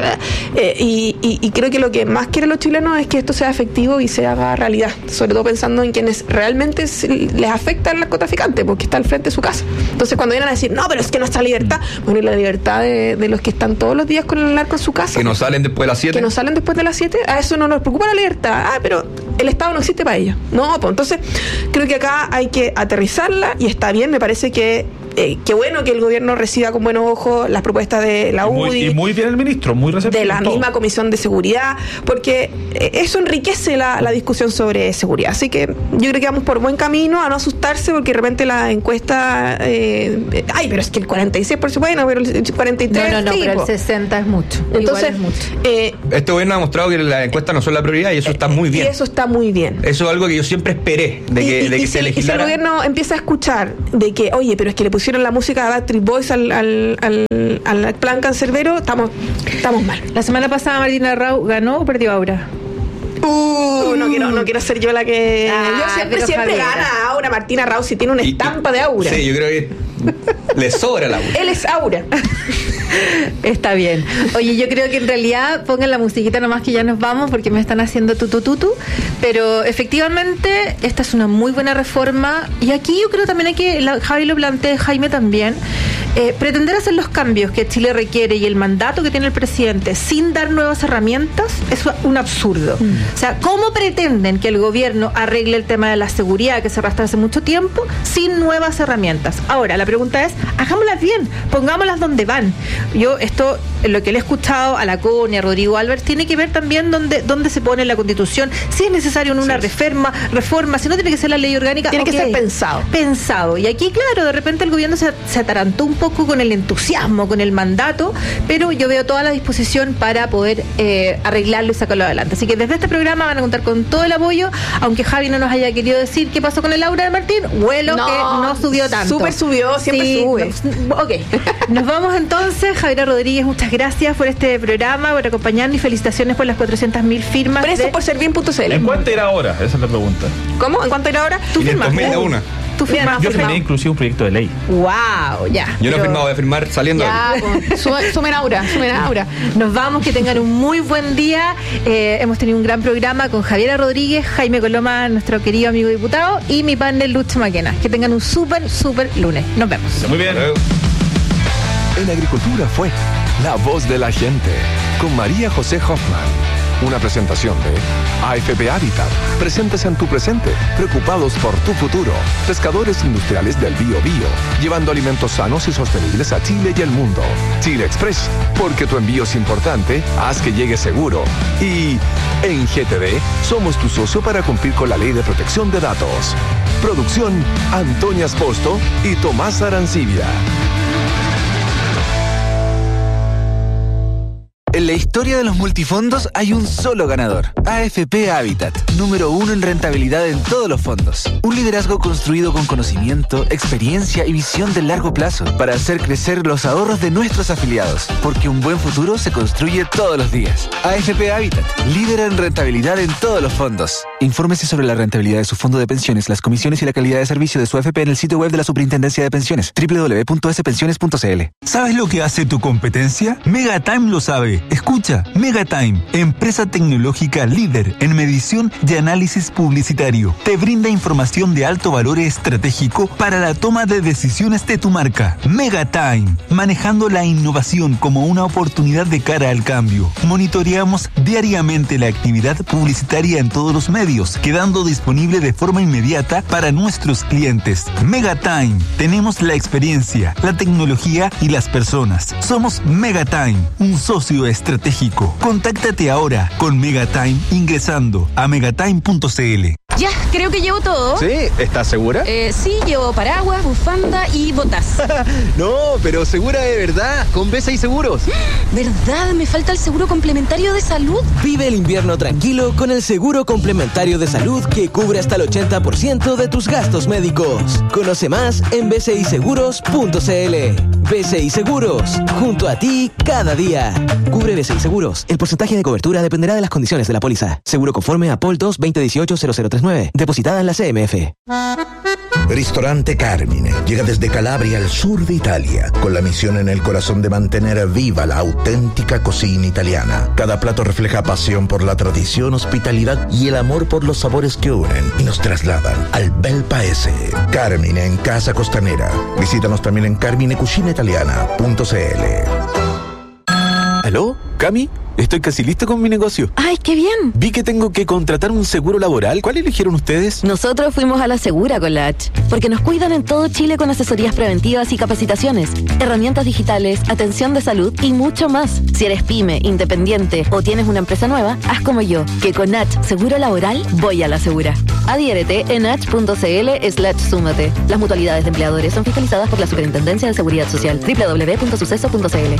D: Y creo que lo que más quieren los chilenos es que esto sea efectivo y se haga realidad, sobre todo pensando en quienes realmente les afecta el narcotraficante, porque está al frente de su casa. Entonces cuando vienen a decir, no, pero es que nuestra libertad, bueno, y la libertad de los que están todos los días con el narco en su casa.
C: Que no salen después de las 7.
D: Que no salen después de las 7, a eso no nos preocupa la libertad. Pero el Estado no existe para ellos. No, pues entonces creo que acá hay que aterrizarla y está bien, me parece que bueno que el gobierno reciba con buenos ojos las propuestas de la UDI.
A: Y muy bien el ministro, muy receptivo.
D: De la misma Comisión de Seguridad, porque eso enriquece la discusión sobre seguridad. Así que yo creo que vamos por buen camino, a no asustarse, porque de repente la encuesta... pero es que el 46%, bueno, pero el 43%...
B: No, pero el 60% es mucho.
D: Entonces,
B: es mucho.
C: Este gobierno ha demostrado que las encuestas no son la prioridad y eso está muy bien.
D: Y eso está muy bien.
C: Eso es algo que yo siempre esperé, de que se legislara.
D: Y si el gobierno empieza a escuchar de que, oye, pero es que le pusieron la música de Backstreet Boys al plan cancerbero, estamos mal.
B: La semana pasada Martina Rau ganó o perdió Aura.
D: No quiero ser yo la que... yo siempre gana Aura. Martina Rau, si tiene una estampa de Aura.
C: Sí, yo creo que le sobra la Aura.
D: Él es Aura.
B: Está bien. Oye, yo creo que en realidad pongan la musiquita nomás, que ya nos vamos, porque me están haciendo tutu. Pero efectivamente esta es una muy buena reforma, y aquí yo creo también hay que, Javi lo plantea, Jaime también, pretender hacer los cambios que Chile requiere y el mandato que tiene el presidente sin dar nuevas herramientas es un absurdo. O sea, ¿cómo pretenden que el gobierno arregle el tema de la seguridad que se arrastra hace mucho tiempo sin nuevas herramientas? Ahora, la pregunta es, hagámoslas bien, pongámoslas donde van. Yo esto, lo que le he escuchado a la CONI, a Rodrigo Álvarez, tiene que ver también dónde se pone en la Constitución, si es necesario en una reforma, si no tiene que ser la ley orgánica.
D: Tiene que ser
B: pensado. Y aquí, claro, de repente el gobierno se atarantó un poco con el entusiasmo, con el mandato, pero yo veo toda la disposición para poder arreglarlo y sacarlo adelante. Así que desde este programa van a contar con todo el apoyo, aunque Javi no nos haya querido decir qué pasó con el Aura de Martín. Huelo que no subió tanto.
D: Súper subió, siempre sube.
B: Ok, nos vamos entonces. Javiera Rodríguez, muchas gracias por este programa, por acompañarnos, y felicitaciones por las 400.000 firmas.
D: Presos por Servin.cl.
A: ¿En cuánto era ahora? Esa es la pregunta.
D: ¿Cómo? ¿En cuánto era ahora?
B: ¿Tú firmas?
C: Una.
B: ¿Tú firmas?
A: Yo firmé inclusive un proyecto de ley.
B: ¡Wow! Ya.
C: Yo no he firmado, voy a firmar saliendo.
D: Ya, sumen Aura.
B: Nos vamos, que tengan un muy buen día. Hemos tenido un gran programa con Javiera Rodríguez, Jaime Coloma, nuestro querido amigo diputado, y mi partner Lucho Maquena. Que tengan un súper lunes. Nos vemos.
A: Muy bien.
I: En Agricultura fue La Voz de la Gente, con María José Hoffman. Una presentación de AFP Habitat, presentes en tu presente, preocupados por tu futuro. Pescadores industriales del Biobío, llevando alimentos sanos y sostenibles a Chile y el mundo. Chile Express, porque tu envío es importante, haz que llegue seguro. Y en GTD, somos tu socio para cumplir con la Ley de Protección de Datos. Producción, Antonia Esposto y Tomás Arancibia.
F: En la historia de los multifondos hay un solo ganador. AFP Habitat, número 1 en rentabilidad en todos los fondos. Un liderazgo construido con conocimiento, experiencia y visión de largo plazo para hacer crecer los ahorros de nuestros afiliados. Porque un buen futuro se construye todos los días. AFP Habitat, líder en rentabilidad en todos los fondos. Infórmese sobre la rentabilidad de su fondo de pensiones, las comisiones y la calidad de servicio de su AFP en el sitio web de la Superintendencia de Pensiones, www.spensiones.cl.
M: ¿Sabes lo que hace tu competencia? Megatime lo sabe. Escucha, Megatime, empresa tecnológica líder en medición y análisis publicitario. Te brinda información de alto valor estratégico para la toma de decisiones de tu marca. Megatime, manejando la innovación como una oportunidad de cara al cambio. Monitoreamos diariamente la actividad publicitaria en todos los medios, quedando disponible de forma inmediata para nuestros clientes. Megatime, tenemos la experiencia, la tecnología y las personas. Somos Megatime, un socio estratégico. Contáctate ahora con Megatime ingresando a megatime.cl.
N: Ya, creo que llevo todo.
O: ¿Sí? ¿Estás segura?
N: Sí, llevo paraguas, bufanda y botas.
O: No, pero segura de verdad, con BCI Seguros.
N: ¿Verdad? Me falta el seguro complementario de salud.
P: Vive el invierno tranquilo con el seguro complementario de salud que cubre hasta el 80% de tus gastos médicos. Conoce más en bciseguros.cl. BCI Seguros, junto a ti cada día. Cubre BCI Seguros. El porcentaje de cobertura dependerá de las condiciones de la póliza. Seguro conforme a POL 2 2018 0039 989, depositada en la CMF.
H: Ristorante Carmine llega desde Calabria al sur de Italia, con la misión en el corazón de mantener viva la auténtica cocina italiana. Cada plato refleja pasión por la tradición, hospitalidad y el amor por los sabores que unen y nos trasladan al bel paese. Carmine en Casa Costanera. Visítanos también en carminecucinaitaliana.cl.
F: ¿Aló? ¿Cami? Estoy casi listo con mi negocio.
Q: ¡Ay, qué bien!
F: Vi que tengo que contratar un seguro laboral. ¿Cuál eligieron ustedes?
Q: Nosotros fuimos a la Segura con la H, porque nos cuidan en todo Chile con asesorías preventivas y capacitaciones, herramientas digitales, atención de salud y mucho más. Si eres pyme, independiente o tienes una empresa nueva, haz como yo, que con H Seguro Laboral voy a la Segura. Adhiérete en h.cl/súmate. Las mutualidades de empleadores son fiscalizadas por la Superintendencia de Seguridad Social. www.suceso.cl.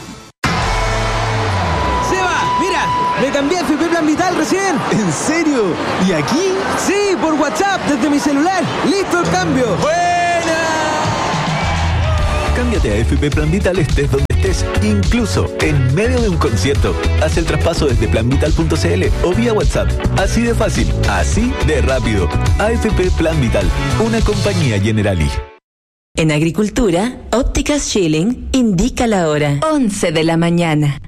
R: Me cambié a FP Plan Vital recién.
O: ¿En serio? ¿Y aquí?
R: Sí, por WhatsApp, desde mi celular. ¡Listo el cambio!
O: ¡Buena!
F: Cámbiate a FP Plan Vital estés donde estés, incluso en medio de un concierto. Haz el traspaso desde planvital.cl o vía WhatsApp. Así de fácil, así de rápido. AFP Plan Vital, una compañía Generali.
E: En Agricultura, Ópticas Schilling indica la hora. 11 de la mañana.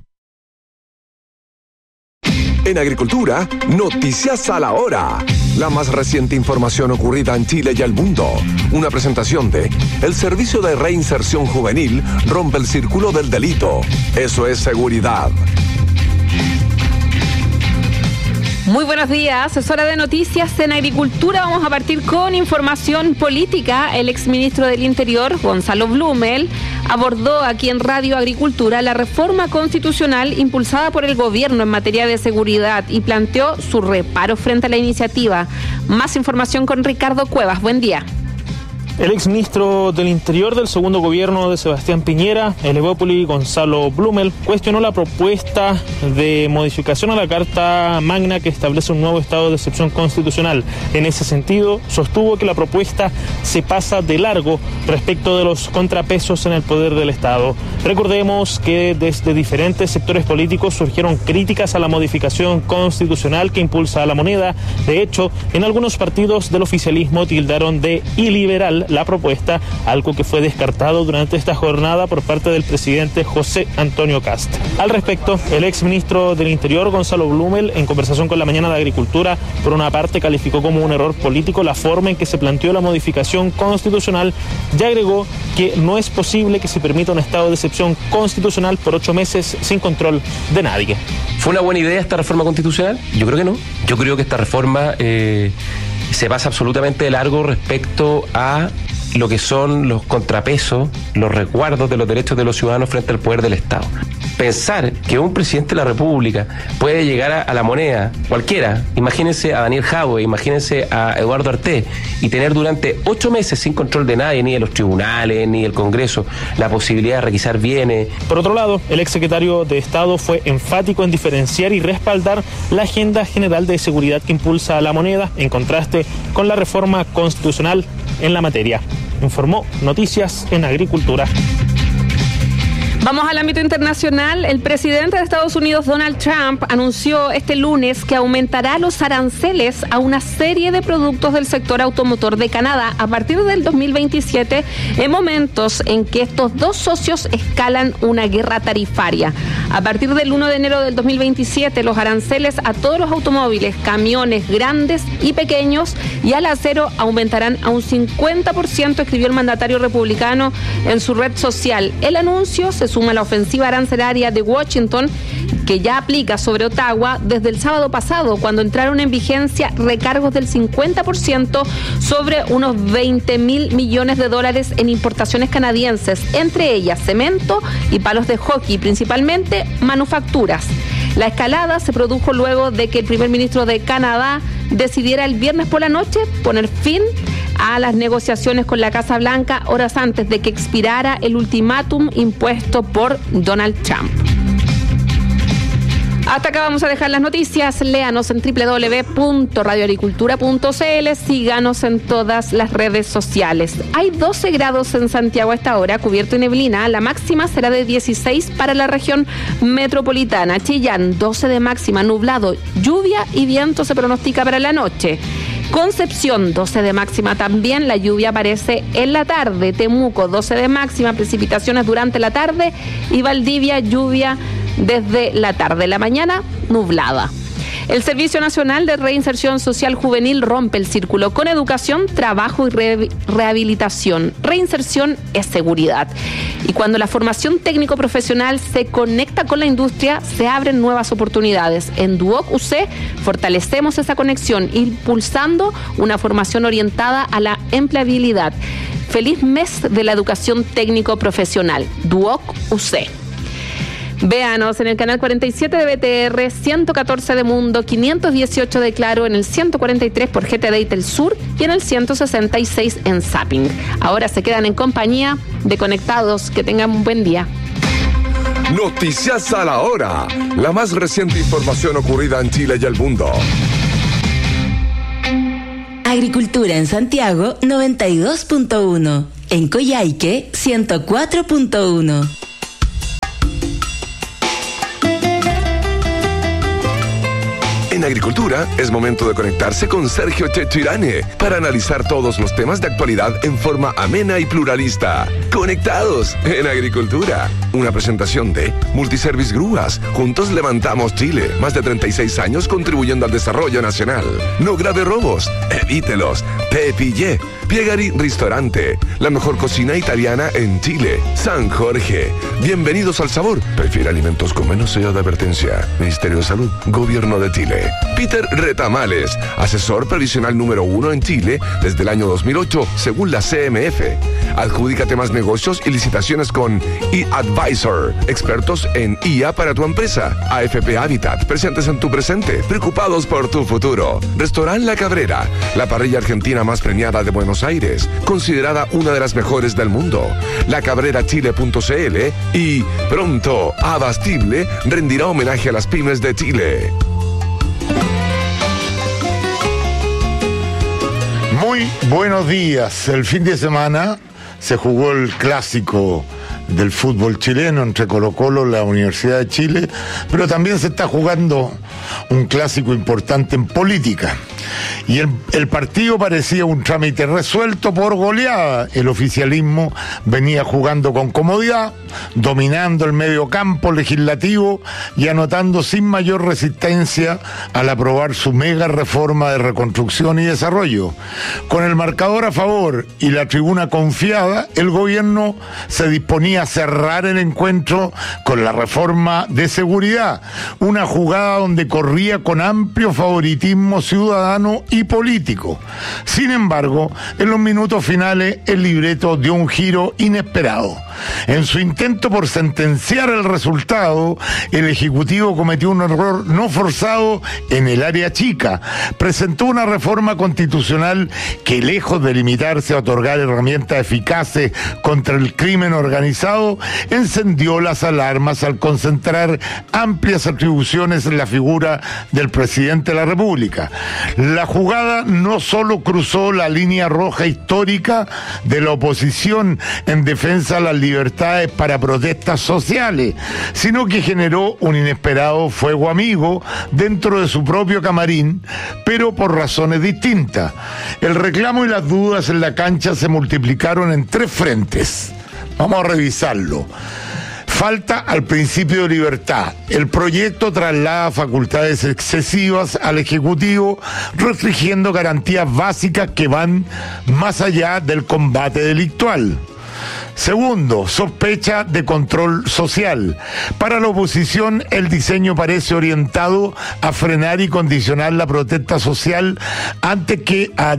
I: En Agricultura, noticias a la hora. La más reciente información ocurrida en Chile y el mundo. Una presentación de el Servicio de Reinserción Juvenil rompe el círculo del delito. Eso es seguridad.
D: Muy buenos días, es hora de noticias en Agricultura. Vamos a partir con información política. El exministro del Interior, Gonzalo Blumel, abordó aquí en Radio Agricultura la reforma constitucional impulsada por el gobierno en materia de seguridad y planteó su reparo frente a la iniciativa. Más información con Ricardo Cuevas. Buen día.
S: El exministro del Interior del segundo gobierno de Sebastián Piñera, el Evópoli Gonzalo Blumel, cuestionó la propuesta de modificación a la Carta Magna que establece un nuevo estado de excepción constitucional. En ese sentido, sostuvo que la propuesta se pasa de largo respecto de los contrapesos en el poder del Estado. Recordemos que desde diferentes sectores políticos surgieron críticas a la modificación constitucional que impulsa a la moneda. De hecho, en algunos partidos del oficialismo tildaron de iliberal la propuesta, algo que fue descartado durante esta jornada por parte del presidente José Antonio Kast. Al respecto, el exministro del Interior, Gonzalo Blumel, en conversación con La Mañana de Agricultura, por una parte calificó como un error político la forma en que se planteó la modificación constitucional y agregó que no es posible que se permita un estado de excepción constitucional por 8 meses sin control de nadie.
T: ¿Fue una buena idea esta reforma constitucional? Yo creo que no. Yo creo que esta reforma se pasa absolutamente de largo respecto a lo que son los contrapesos, los resguardos de los derechos de los ciudadanos frente al poder del Estado. Pensar que un presidente de la República puede llegar a la moneda, cualquiera, imagínense a Daniel Jadwe, imagínense a Eduardo Artés, y tener durante 8 meses sin control de nadie, ni de los tribunales, ni del Congreso, la posibilidad de requisar bienes.
S: Por otro lado, el exsecretario de Estado fue enfático en diferenciar y respaldar la agenda general de seguridad que impulsa a la moneda, en contraste con la reforma constitucional en la materia. Informó Noticias en Agricultura.
D: Vamos al ámbito internacional. El presidente de Estados Unidos, Donald Trump, anunció este lunes que aumentará los aranceles a una serie de productos del sector automotor de Canadá a partir del 2027, en momentos en que estos dos socios escalan una guerra tarifaria. A partir del 1 de enero del 2027, los aranceles a todos los automóviles, camiones grandes y pequeños y al acero aumentarán a un 50%, escribió el mandatario republicano en su red social. El anuncio se suma a la ofensiva arancelaria de Washington, que ya aplica sobre Ottawa desde el sábado pasado, cuando entraron en vigencia recargos del 50% sobre unos $20.000 millones en importaciones canadienses, entre ellas cemento y palos de hockey, principalmente manufacturas. La escalada se produjo luego de que el primer ministro de Canadá decidiera el viernes por la noche poner fin a las negociaciones con la Casa Blanca horas antes de que expirara el ultimátum impuesto por Donald Trump. Hasta acá vamos a dejar las noticias. Léanos en www.radioagricultura.cl. Síganos en todas las redes sociales. Hay 12 grados en Santiago a esta hora, cubierto y neblina. La máxima será de 16 para la región metropolitana. Chillán, 12 de máxima, nublado, lluvia y viento se pronostica para la noche.
U: Concepción, 12 de máxima también, la lluvia aparece en la tarde. Temuco, 12 de máxima, precipitaciones durante la tarde. Y Valdivia, lluvia desde la tarde. La mañana, nublada. El Servicio Nacional de Reinserción Social Juvenil rompe el círculo con educación, trabajo y rehabilitación. Reinserción es seguridad. Y cuando la formación técnico-profesional se conecta con la industria, se abren nuevas oportunidades. En Duoc UC fortalecemos esa conexión, impulsando una formación orientada a la empleabilidad. Feliz mes de la educación técnico-profesional. Duoc UC. Véanos en el canal 47 de BTR, 114 de Mundo, 518 de Claro, en el 143 por GTD y Telsur y en el 166 en Zapping. Ahora se quedan en compañía de Conectados. Que tengan un buen día.
I: Noticias a la hora. La más reciente información ocurrida en Chile y el mundo.
E: Agricultura en Santiago, 92.1. En Coyhaique, 104.1.
I: En Agricultura es momento de conectarse con Sergio Chetirane para analizar todos los temas de actualidad en forma amena y pluralista. Conectados en Agricultura. Una presentación de Multiservice Grúas. Juntos levantamos Chile. Más de 36 años contribuyendo al desarrollo nacional. No grave robos. Evítelos. Te pillé. Piegari Ristorante. La mejor cocina italiana en Chile. San Jorge. Bienvenidos al sabor. Prefiere alimentos con menos sello de advertencia. Ministerio de Salud. Gobierno de Chile. Peter Retamales, asesor previsional número 1 en Chile desde el año 2008, según la CMF. Adjudícate más negocios y licitaciones con eAdvisor, expertos en IA para tu empresa. AFP Habitat, presentes en tu presente, preocupados por tu futuro. Restaurant La Cabrera, la parrilla argentina más premiada de Buenos Aires, considerada una de las mejores del mundo. lacabrerachile.cl y pronto Abastible rendirá homenaje a las pymes de Chile.
J: Muy buenos días. El fin de semana se jugó el clásico del fútbol chileno entre Colo-Colo y la Universidad de Chile, pero también se está jugando un clásico importante en política. Y el partido parecía un trámite resuelto por goleada. El oficialismo venía jugando con comodidad, dominando el medio campo legislativo y anotando sin mayor resistencia al aprobar su mega reforma de reconstrucción y desarrollo. Con el marcador a favor y la tribuna confiada, el gobierno se disponía a cerrar el encuentro con la reforma de seguridad, una jugada donde corría con amplio favoritismo ciudadano y político. Sin embargo, en los minutos finales el libreto dio un giro inesperado. En su intento por sentenciar el resultado, el Ejecutivo cometió un error no forzado en el área chica. Presentó una reforma constitucional que, lejos de limitarse a otorgar herramientas eficaces contra el crimen organizado, encendió las alarmas al concentrar amplias atribuciones en la figura del presidente de la República. La jugada no solo cruzó la línea roja histórica de la oposición en defensa de las libertades para protestas sociales, sino que generó un inesperado fuego amigo dentro de su propio camarín, pero por razones distintas. El reclamo y las dudas en la cancha se multiplicaron en 3 frentes. Vamos a revisarlo. Falta al principio de libertad. El proyecto traslada facultades excesivas al Ejecutivo, restringiendo garantías básicas que van más allá del combate delictual. Segundo, sospecha de control social. Para la oposición, el diseño parece orientado a frenar y condicionar la protesta social antes que a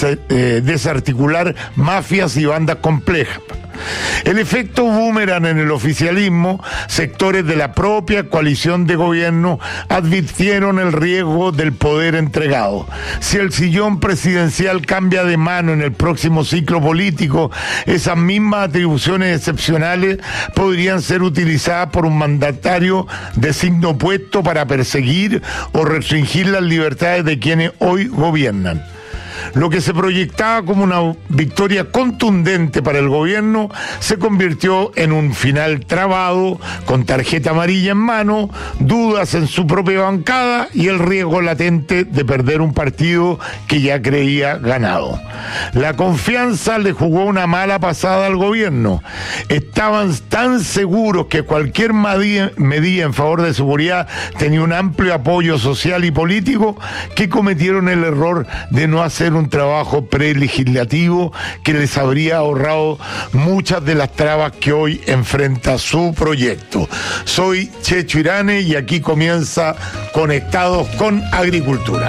J: desarticular mafias y bandas complejas. El efecto boomerang en el oficialismo, sectores de la propia coalición de gobierno advirtieron el riesgo del poder entregado. Si el sillón presidencial cambia de mano en el próximo ciclo político, esas mismas atribuciones excepcionales podrían ser utilizadas por un mandatario de signo opuesto para perseguir o restringir las libertades de quienes hoy gobiernan.
G: Lo que se proyectaba como una victoria contundente para el gobierno se convirtió en un final trabado, con tarjeta amarilla en mano, dudas en su propia bancada y el riesgo latente de perder un partido que ya creía ganado. La confianza le jugó una mala pasada al gobierno. Estaban tan seguros que cualquier medida en favor de seguridad tenía un amplio apoyo social y político, que cometieron el error de no hacer un trabajo prelegislativo que les habría ahorrado muchas de las trabas que hoy enfrenta su proyecto. Soy Checho Irane y aquí comienza Conectados con Agricultura.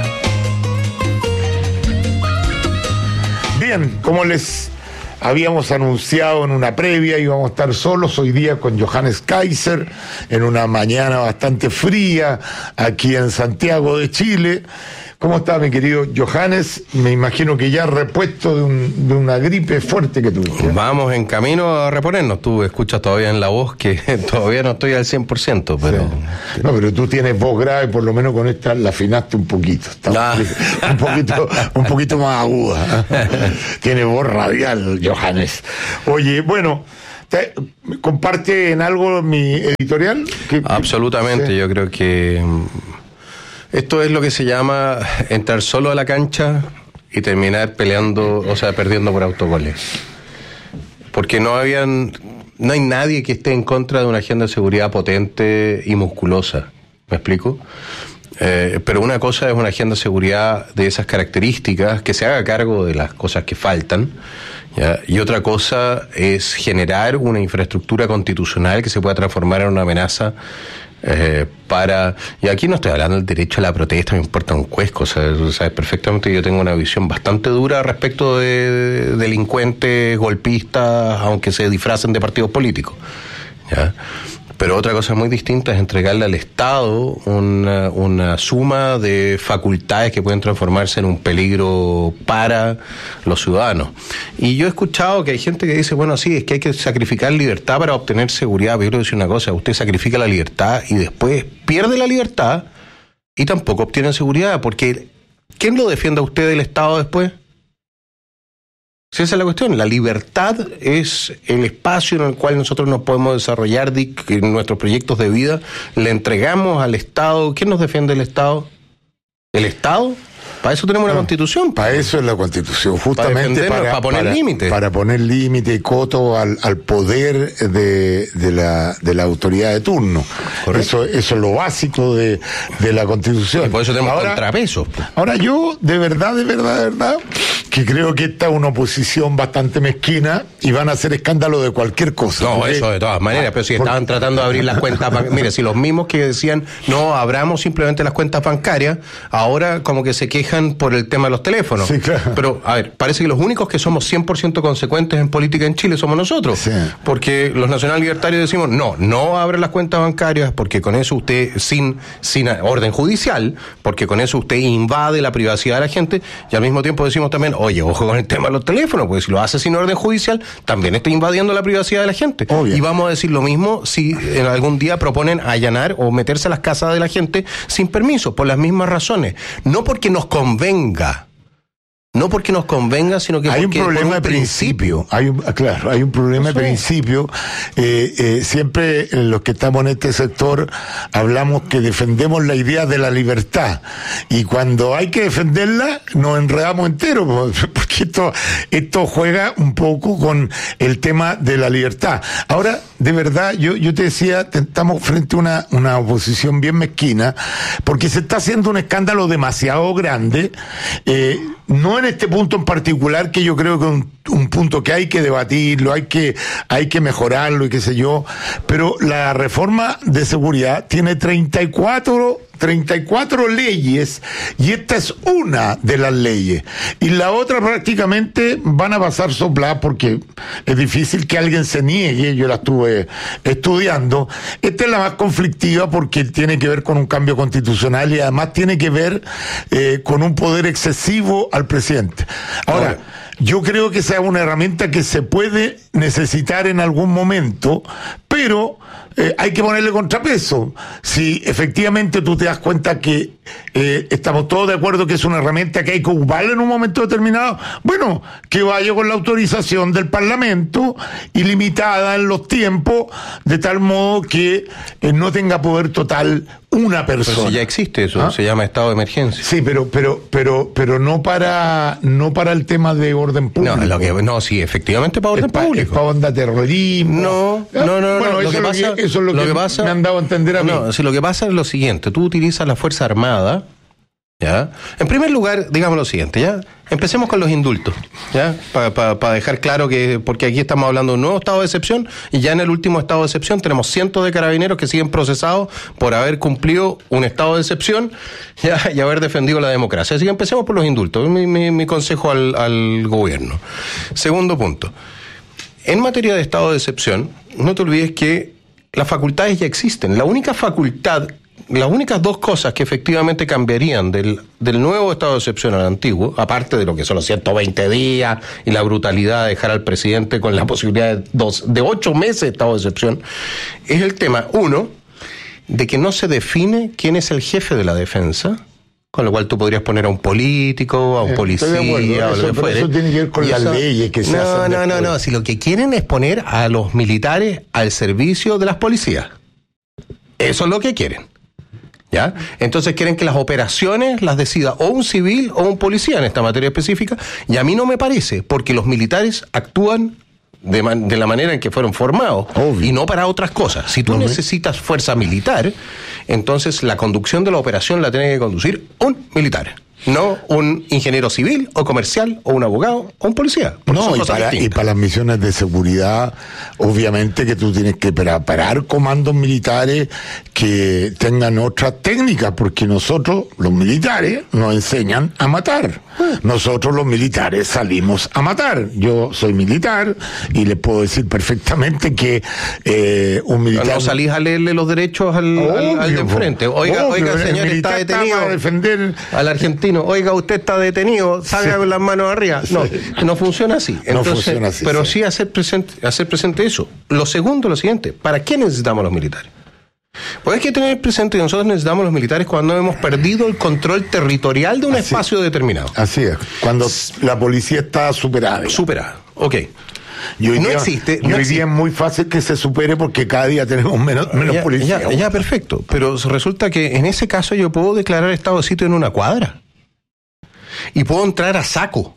G: Bien, como les habíamos anunciado en una previa, íbamos a estar solos hoy día con Johannes Kaiser en una mañana bastante fría aquí en Santiago de Chile. ¿Cómo está, mi querido Johannes? Me imagino que ya repuesto de una gripe fuerte que tuviste.
T: Vamos en camino a reponernos. Tú escuchas todavía en la voz que todavía no estoy al 100%, pero...
G: Sí. No, pero tú tienes voz grave, por lo menos con esta la afinaste un poquito. Está un poquito más aguda. Tiene voz radial, Johannes. Oye, bueno... ¿Comparte en algo mi editorial?
T: Absolutamente, sí. Yo creo que esto es lo que se llama entrar solo a la cancha y terminar peleando, o sea, perdiendo por autogoles. Porque no hay nadie que esté en contra de una agenda de seguridad potente y musculosa. ¿Me explico? Pero una cosa es una agenda de seguridad de esas características, que se haga cargo de las cosas que faltan, ¿ya? Y otra cosa es generar una infraestructura constitucional que se pueda transformar en una amenaza y aquí no estoy hablando del derecho a la protesta, me importa un cuesco, sabes perfectamente que yo tengo una visión bastante dura respecto de delincuentes, golpistas, aunque se disfracen de partidos políticos, ¿ya? Pero otra cosa muy distinta es entregarle al Estado una suma de facultades que pueden transformarse en un peligro para los ciudadanos. Y yo he escuchado que hay gente que dice, bueno, sí, es que hay que sacrificar libertad para obtener seguridad. Pero yo quiero decir una cosa, usted sacrifica la libertad y después pierde la libertad y tampoco obtiene seguridad, porque ¿quién lo defiende a usted del Estado después? Si esa es la cuestión, la libertad es el espacio en el cual nosotros nos podemos desarrollar en nuestros proyectos de vida, le entregamos al Estado. ¿Quién nos defiende el Estado? ¿El Estado? Para eso tenemos una Constitución.
G: Para eso es la Constitución, justamente para
T: poner límites.
G: Para poner límite y coto al poder de la autoridad de turno. Eso es lo básico de la Constitución.
T: Y por eso tenemos contrapesos.
G: Ahora yo, de verdad, que creo que esta es una oposición bastante mezquina y van a hacer escándalo de cualquier cosa.
T: No, eso de todas maneras, pero si estaban tratando de abrir las cuentas mire, si los mismos que decían no, abramos simplemente las cuentas bancarias, ahora como que se quejan por el tema de los teléfonos.
G: Sí, claro.
T: Pero, a ver, parece que los únicos que somos 100% consecuentes en política en Chile somos nosotros.
G: Sí.
T: Porque los nacional libertarios decimos, no abren las cuentas bancarias, porque con eso usted, sin orden judicial, porque con eso usted invade la privacidad de la gente, y al mismo tiempo decimos también, oye, ojo con el tema de los teléfonos, porque si lo hace sin orden judicial, también está invadiendo la privacidad de la gente.
G: Obvio.
T: Y vamos a decir lo mismo si en algún día proponen allanar o meterse a las casas de la gente sin permiso, por las mismas razones. No porque nos convenga, sino que
G: hay un problema de principio. Hay un problema de principio. Siempre los que estamos en este sector hablamos que defendemos la idea de la libertad, y cuando hay que defenderla nos enredamos entero, porque esto juega un poco con el tema de la libertad. Ahora, de verdad, yo te decía, estamos frente a una oposición bien mezquina, porque se está haciendo un escándalo demasiado grande, no en este punto en particular, que yo creo que es un punto que hay que debatirlo, hay que mejorarlo y qué sé yo, pero la reforma de seguridad tiene 34 leyes, y esta es una de las leyes, y la otra prácticamente van a pasar sopladas, porque es difícil que alguien se niegue. Yo la estuve estudiando. Esta es la más conflictiva porque tiene que ver con un cambio constitucional y además tiene que ver con un poder excesivo al presidente. Ahora, yo creo que esa es una herramienta que se puede necesitar en algún momento, pero hay que ponerle contrapeso. Si efectivamente tú te das cuenta que estamos todos de acuerdo que es una herramienta que hay que ocuparla en un momento determinado. Bueno, que vaya con la autorización del Parlamento y limitada en los tiempos, de tal modo que no tenga poder total una persona.
L: Pero si ya existe eso, se llama estado de emergencia.
G: Sí, pero no para el tema de orden público.
L: Sí, efectivamente para orden público.
G: Es para onda terrorismo.
L: No.
G: Bueno, eso es lo que pasa, me han dado a entender a mí.
L: No, si lo que pasa es lo siguiente, tú utilizas la Fuerza Armada, ¿ya? En primer lugar, digamos lo siguiente, ¿ya? Empecemos con los indultos, ¿ya? Para dejar claro que, porque aquí estamos hablando de un nuevo estado de excepción, y ya en el último estado de excepción tenemos cientos de carabineros que siguen procesados por haber cumplido un estado de excepción, ¿ya? Y haber defendido la democracia. Así que empecemos por los indultos, mi consejo al gobierno. Segundo punto, en materia de estado de excepción, no te olvides que las facultades ya existen. Las únicas dos cosas que efectivamente cambiarían del nuevo estado de excepción al antiguo, aparte de lo que son los 120 días y la brutalidad de dejar al presidente con la posibilidad de 8 meses de estado de excepción, es el tema, uno, de que no se define quién es el jefe de la defensa, con lo cual tú podrías poner a un político, a un policía, o lo que fuere.
G: Eso tiene que ver con las leyes que se hacen.
L: No. Si lo que quieren es poner a los militares al servicio de las policías. Eso es lo que quieren. ¿Ya? Entonces quieren que las operaciones las decida o un civil o un policía en esta materia específica, y a mí no me parece, porque los militares actúan de la manera en que fueron formados. Obvio. Y no para otras cosas. Si tú necesitas fuerza militar, entonces la conducción de la operación la tiene que conducir un militar, no un ingeniero civil o comercial o un abogado o un policía.
G: Y para las misiones de seguridad, obviamente que tú tienes que preparar comandos militares que tengan otras técnicas, porque nosotros, los militares, nos enseñan a matar. Nosotros, los militares, salimos a matar. Yo soy militar y les puedo decir perfectamente que un militar...
L: No salís a leerle los derechos al de enfrente. Oiga, señor, está detenido.
G: A defender
L: al argentino. Oiga, usted está detenido, salga con las manos arriba. No funciona así. Entonces, no funciona así. Pero sí hacer presente eso. Lo segundo, lo siguiente, ¿para qué necesitamos los militares? Pues hay que tener presente que nosotros necesitamos los militares cuando hemos perdido el control territorial de un espacio determinado.
G: Así es, cuando la policía está superada.
L: Ok.
G: Y hoy día es muy fácil que se supere porque cada día tenemos menos policía.
L: Ya, perfecto. Pero resulta que en ese caso yo puedo declarar estado de sitio en una cuadra. Y puedo entrar a saco.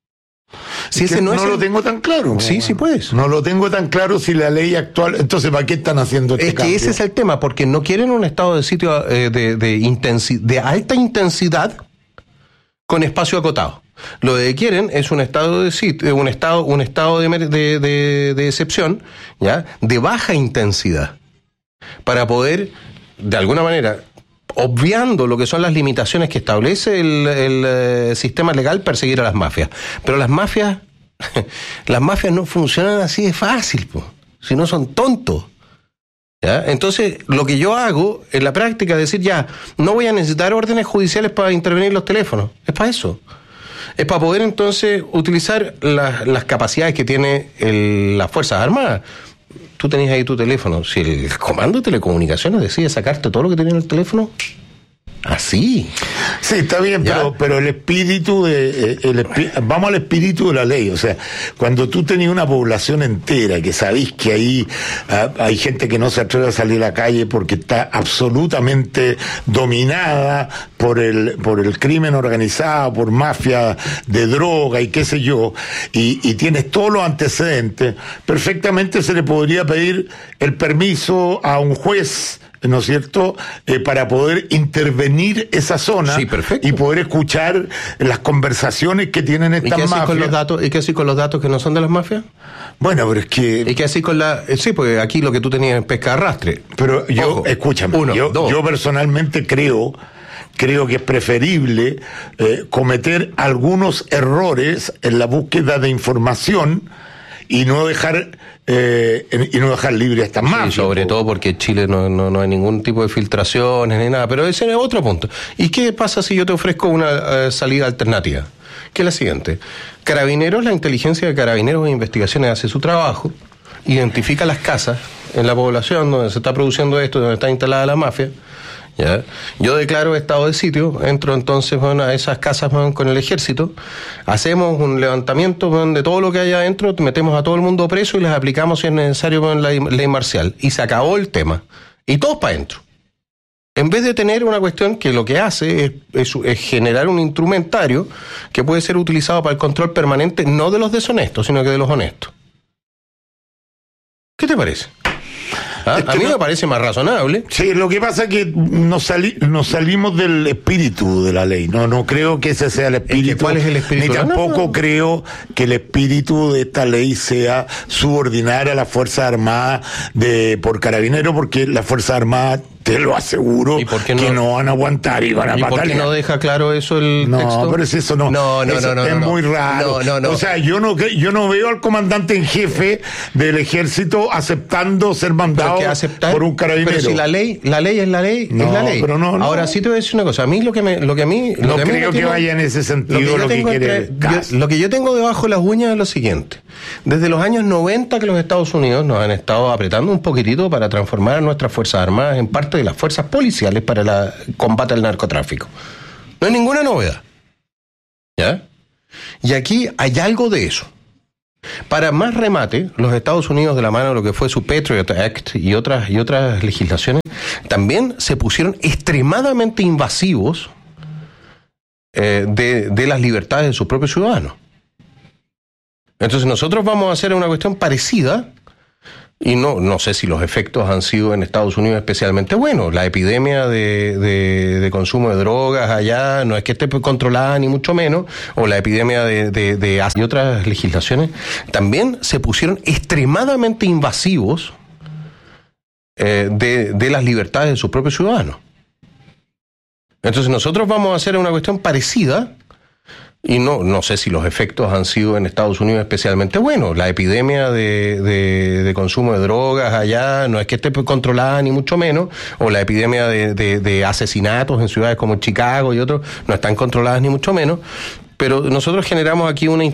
G: Si ese no lo tengo tan claro.
L: Sí puedes.
G: No lo tengo tan claro si la ley actual... Entonces, ¿para qué están haciendo este cambio?
L: Es que ese es el tema, porque no quieren un estado de sitio de alta intensidad con espacio acotado. Lo que quieren es un estado de sitio, un estado de excepción, ¿ya? De baja intensidad, para poder, de alguna manera, obviando lo que son las limitaciones que establece el sistema legal, perseguir a las mafias. Pero las mafias no funcionan así de fácil, si no son tontos. ¿Ya? Entonces, lo que yo hago en la práctica es decir, no voy a necesitar órdenes judiciales para intervenir los teléfonos. Es para eso. Es para poder entonces utilizar las capacidades que tiene las Fuerzas Armadas. Tú tenías ahí tu teléfono. Si el comando de telecomunicaciones decide sacarte todo lo que tenía en el teléfono, así.
G: Sí, está bien, pero el espíritu vamos al espíritu de la ley. O sea, cuando tú tenías una población entera que sabís que ahí hay gente que no se atreve a salir a la calle porque está absolutamente dominada por el crimen organizado, por mafia de droga y qué sé yo, y tienes todos los antecedentes, perfectamente se le podría pedir el permiso a un juez, ¿no es cierto?, para poder intervenir esa zona y poder escuchar las conversaciones que tienen estas mafias.
L: ¿Y qué así con los datos que no son de las mafias?
G: Bueno, pero es que...
L: ¿Y qué así con sí, porque aquí lo que tú tenías es pesca de arrastre.
G: Pero escúchame, yo personalmente creo que es preferible cometer algunos errores en la búsqueda de información y no dejar libre a estas mafias.
L: Sobre todo porque en Chile no hay ningún tipo de filtraciones ni nada, pero ese es otro punto. ¿Y qué pasa si yo te ofrezco una salida alternativa? Que es la siguiente. Carabineros, la inteligencia de Carabineros de Investigaciones hace su trabajo, identifica las casas en la población donde se está produciendo esto, donde está instalada la mafia, ¿ya? Yo declaro estado de sitio, entro entonces a esas casas con el ejército, hacemos un levantamiento de todo lo que hay adentro, metemos a todo el mundo preso y les aplicamos si es necesario la ley marcial. Y se acabó el tema. Y todos para adentro. En vez de tener una cuestión que lo que hace es generar un instrumentario que puede ser utilizado para el control permanente, no de los deshonestos, sino que de los honestos. ¿Qué te parece? A mí me parece más razonable.
G: Sí, lo que pasa es que nos salimos del espíritu de la ley. No creo que ese sea el espíritu.
L: ¿Cuál es el espíritu?
G: Ni tampoco creo que el espíritu de esta ley sea subordinar a las Fuerzas Armadas por Carabineros, porque las Fuerzas Armadas, te lo aseguro, que no van a aguantar y van a batallar.
L: ¿Y por qué no deja claro eso el texto?
G: No, pero es eso no. Es muy raro.
L: No.
G: O sea, yo no veo al comandante en jefe del ejército aceptando ser mandado por un carabinero.
L: Pero si la ley es la ley, es la ley.
G: Pero no.
L: Ahora sí te voy a decir una cosa. A mí lo que a mí
G: no creo que vaya en ese sentido lo que quiere.
L: Lo que yo tengo debajo de las uñas es lo siguiente. Desde los años 90 que los Estados Unidos nos han estado apretando un poquitito para transformar a nuestras Fuerzas Armadas en parte de las fuerzas policiales para el combate al narcotráfico. No hay ninguna novedad. ¿Ya? Y aquí hay algo de eso. Para más remate, los Estados Unidos, de la mano de lo que fue su Patriot Act y otras legislaciones, también se pusieron extremadamente invasivos de las libertades de sus propios ciudadanos. Entonces nosotros vamos a hacer una cuestión parecida, y no sé si los efectos han sido en Estados Unidos especialmente buenos. La epidemia de consumo de drogas allá no es que esté controlada ni mucho menos, o la epidemia y otras legislaciones también se pusieron extremadamente invasivos de las libertades de sus propios ciudadanos. Entonces nosotros vamos a hacer una cuestión parecida, y no sé si los efectos han sido en Estados Unidos especialmente buenos. La epidemia de consumo de drogas allá no es que esté controlada ni mucho menos, o la epidemia de asesinatos en ciudades como Chicago y otros no están controladas ni mucho menos, pero nosotros generamos aquí una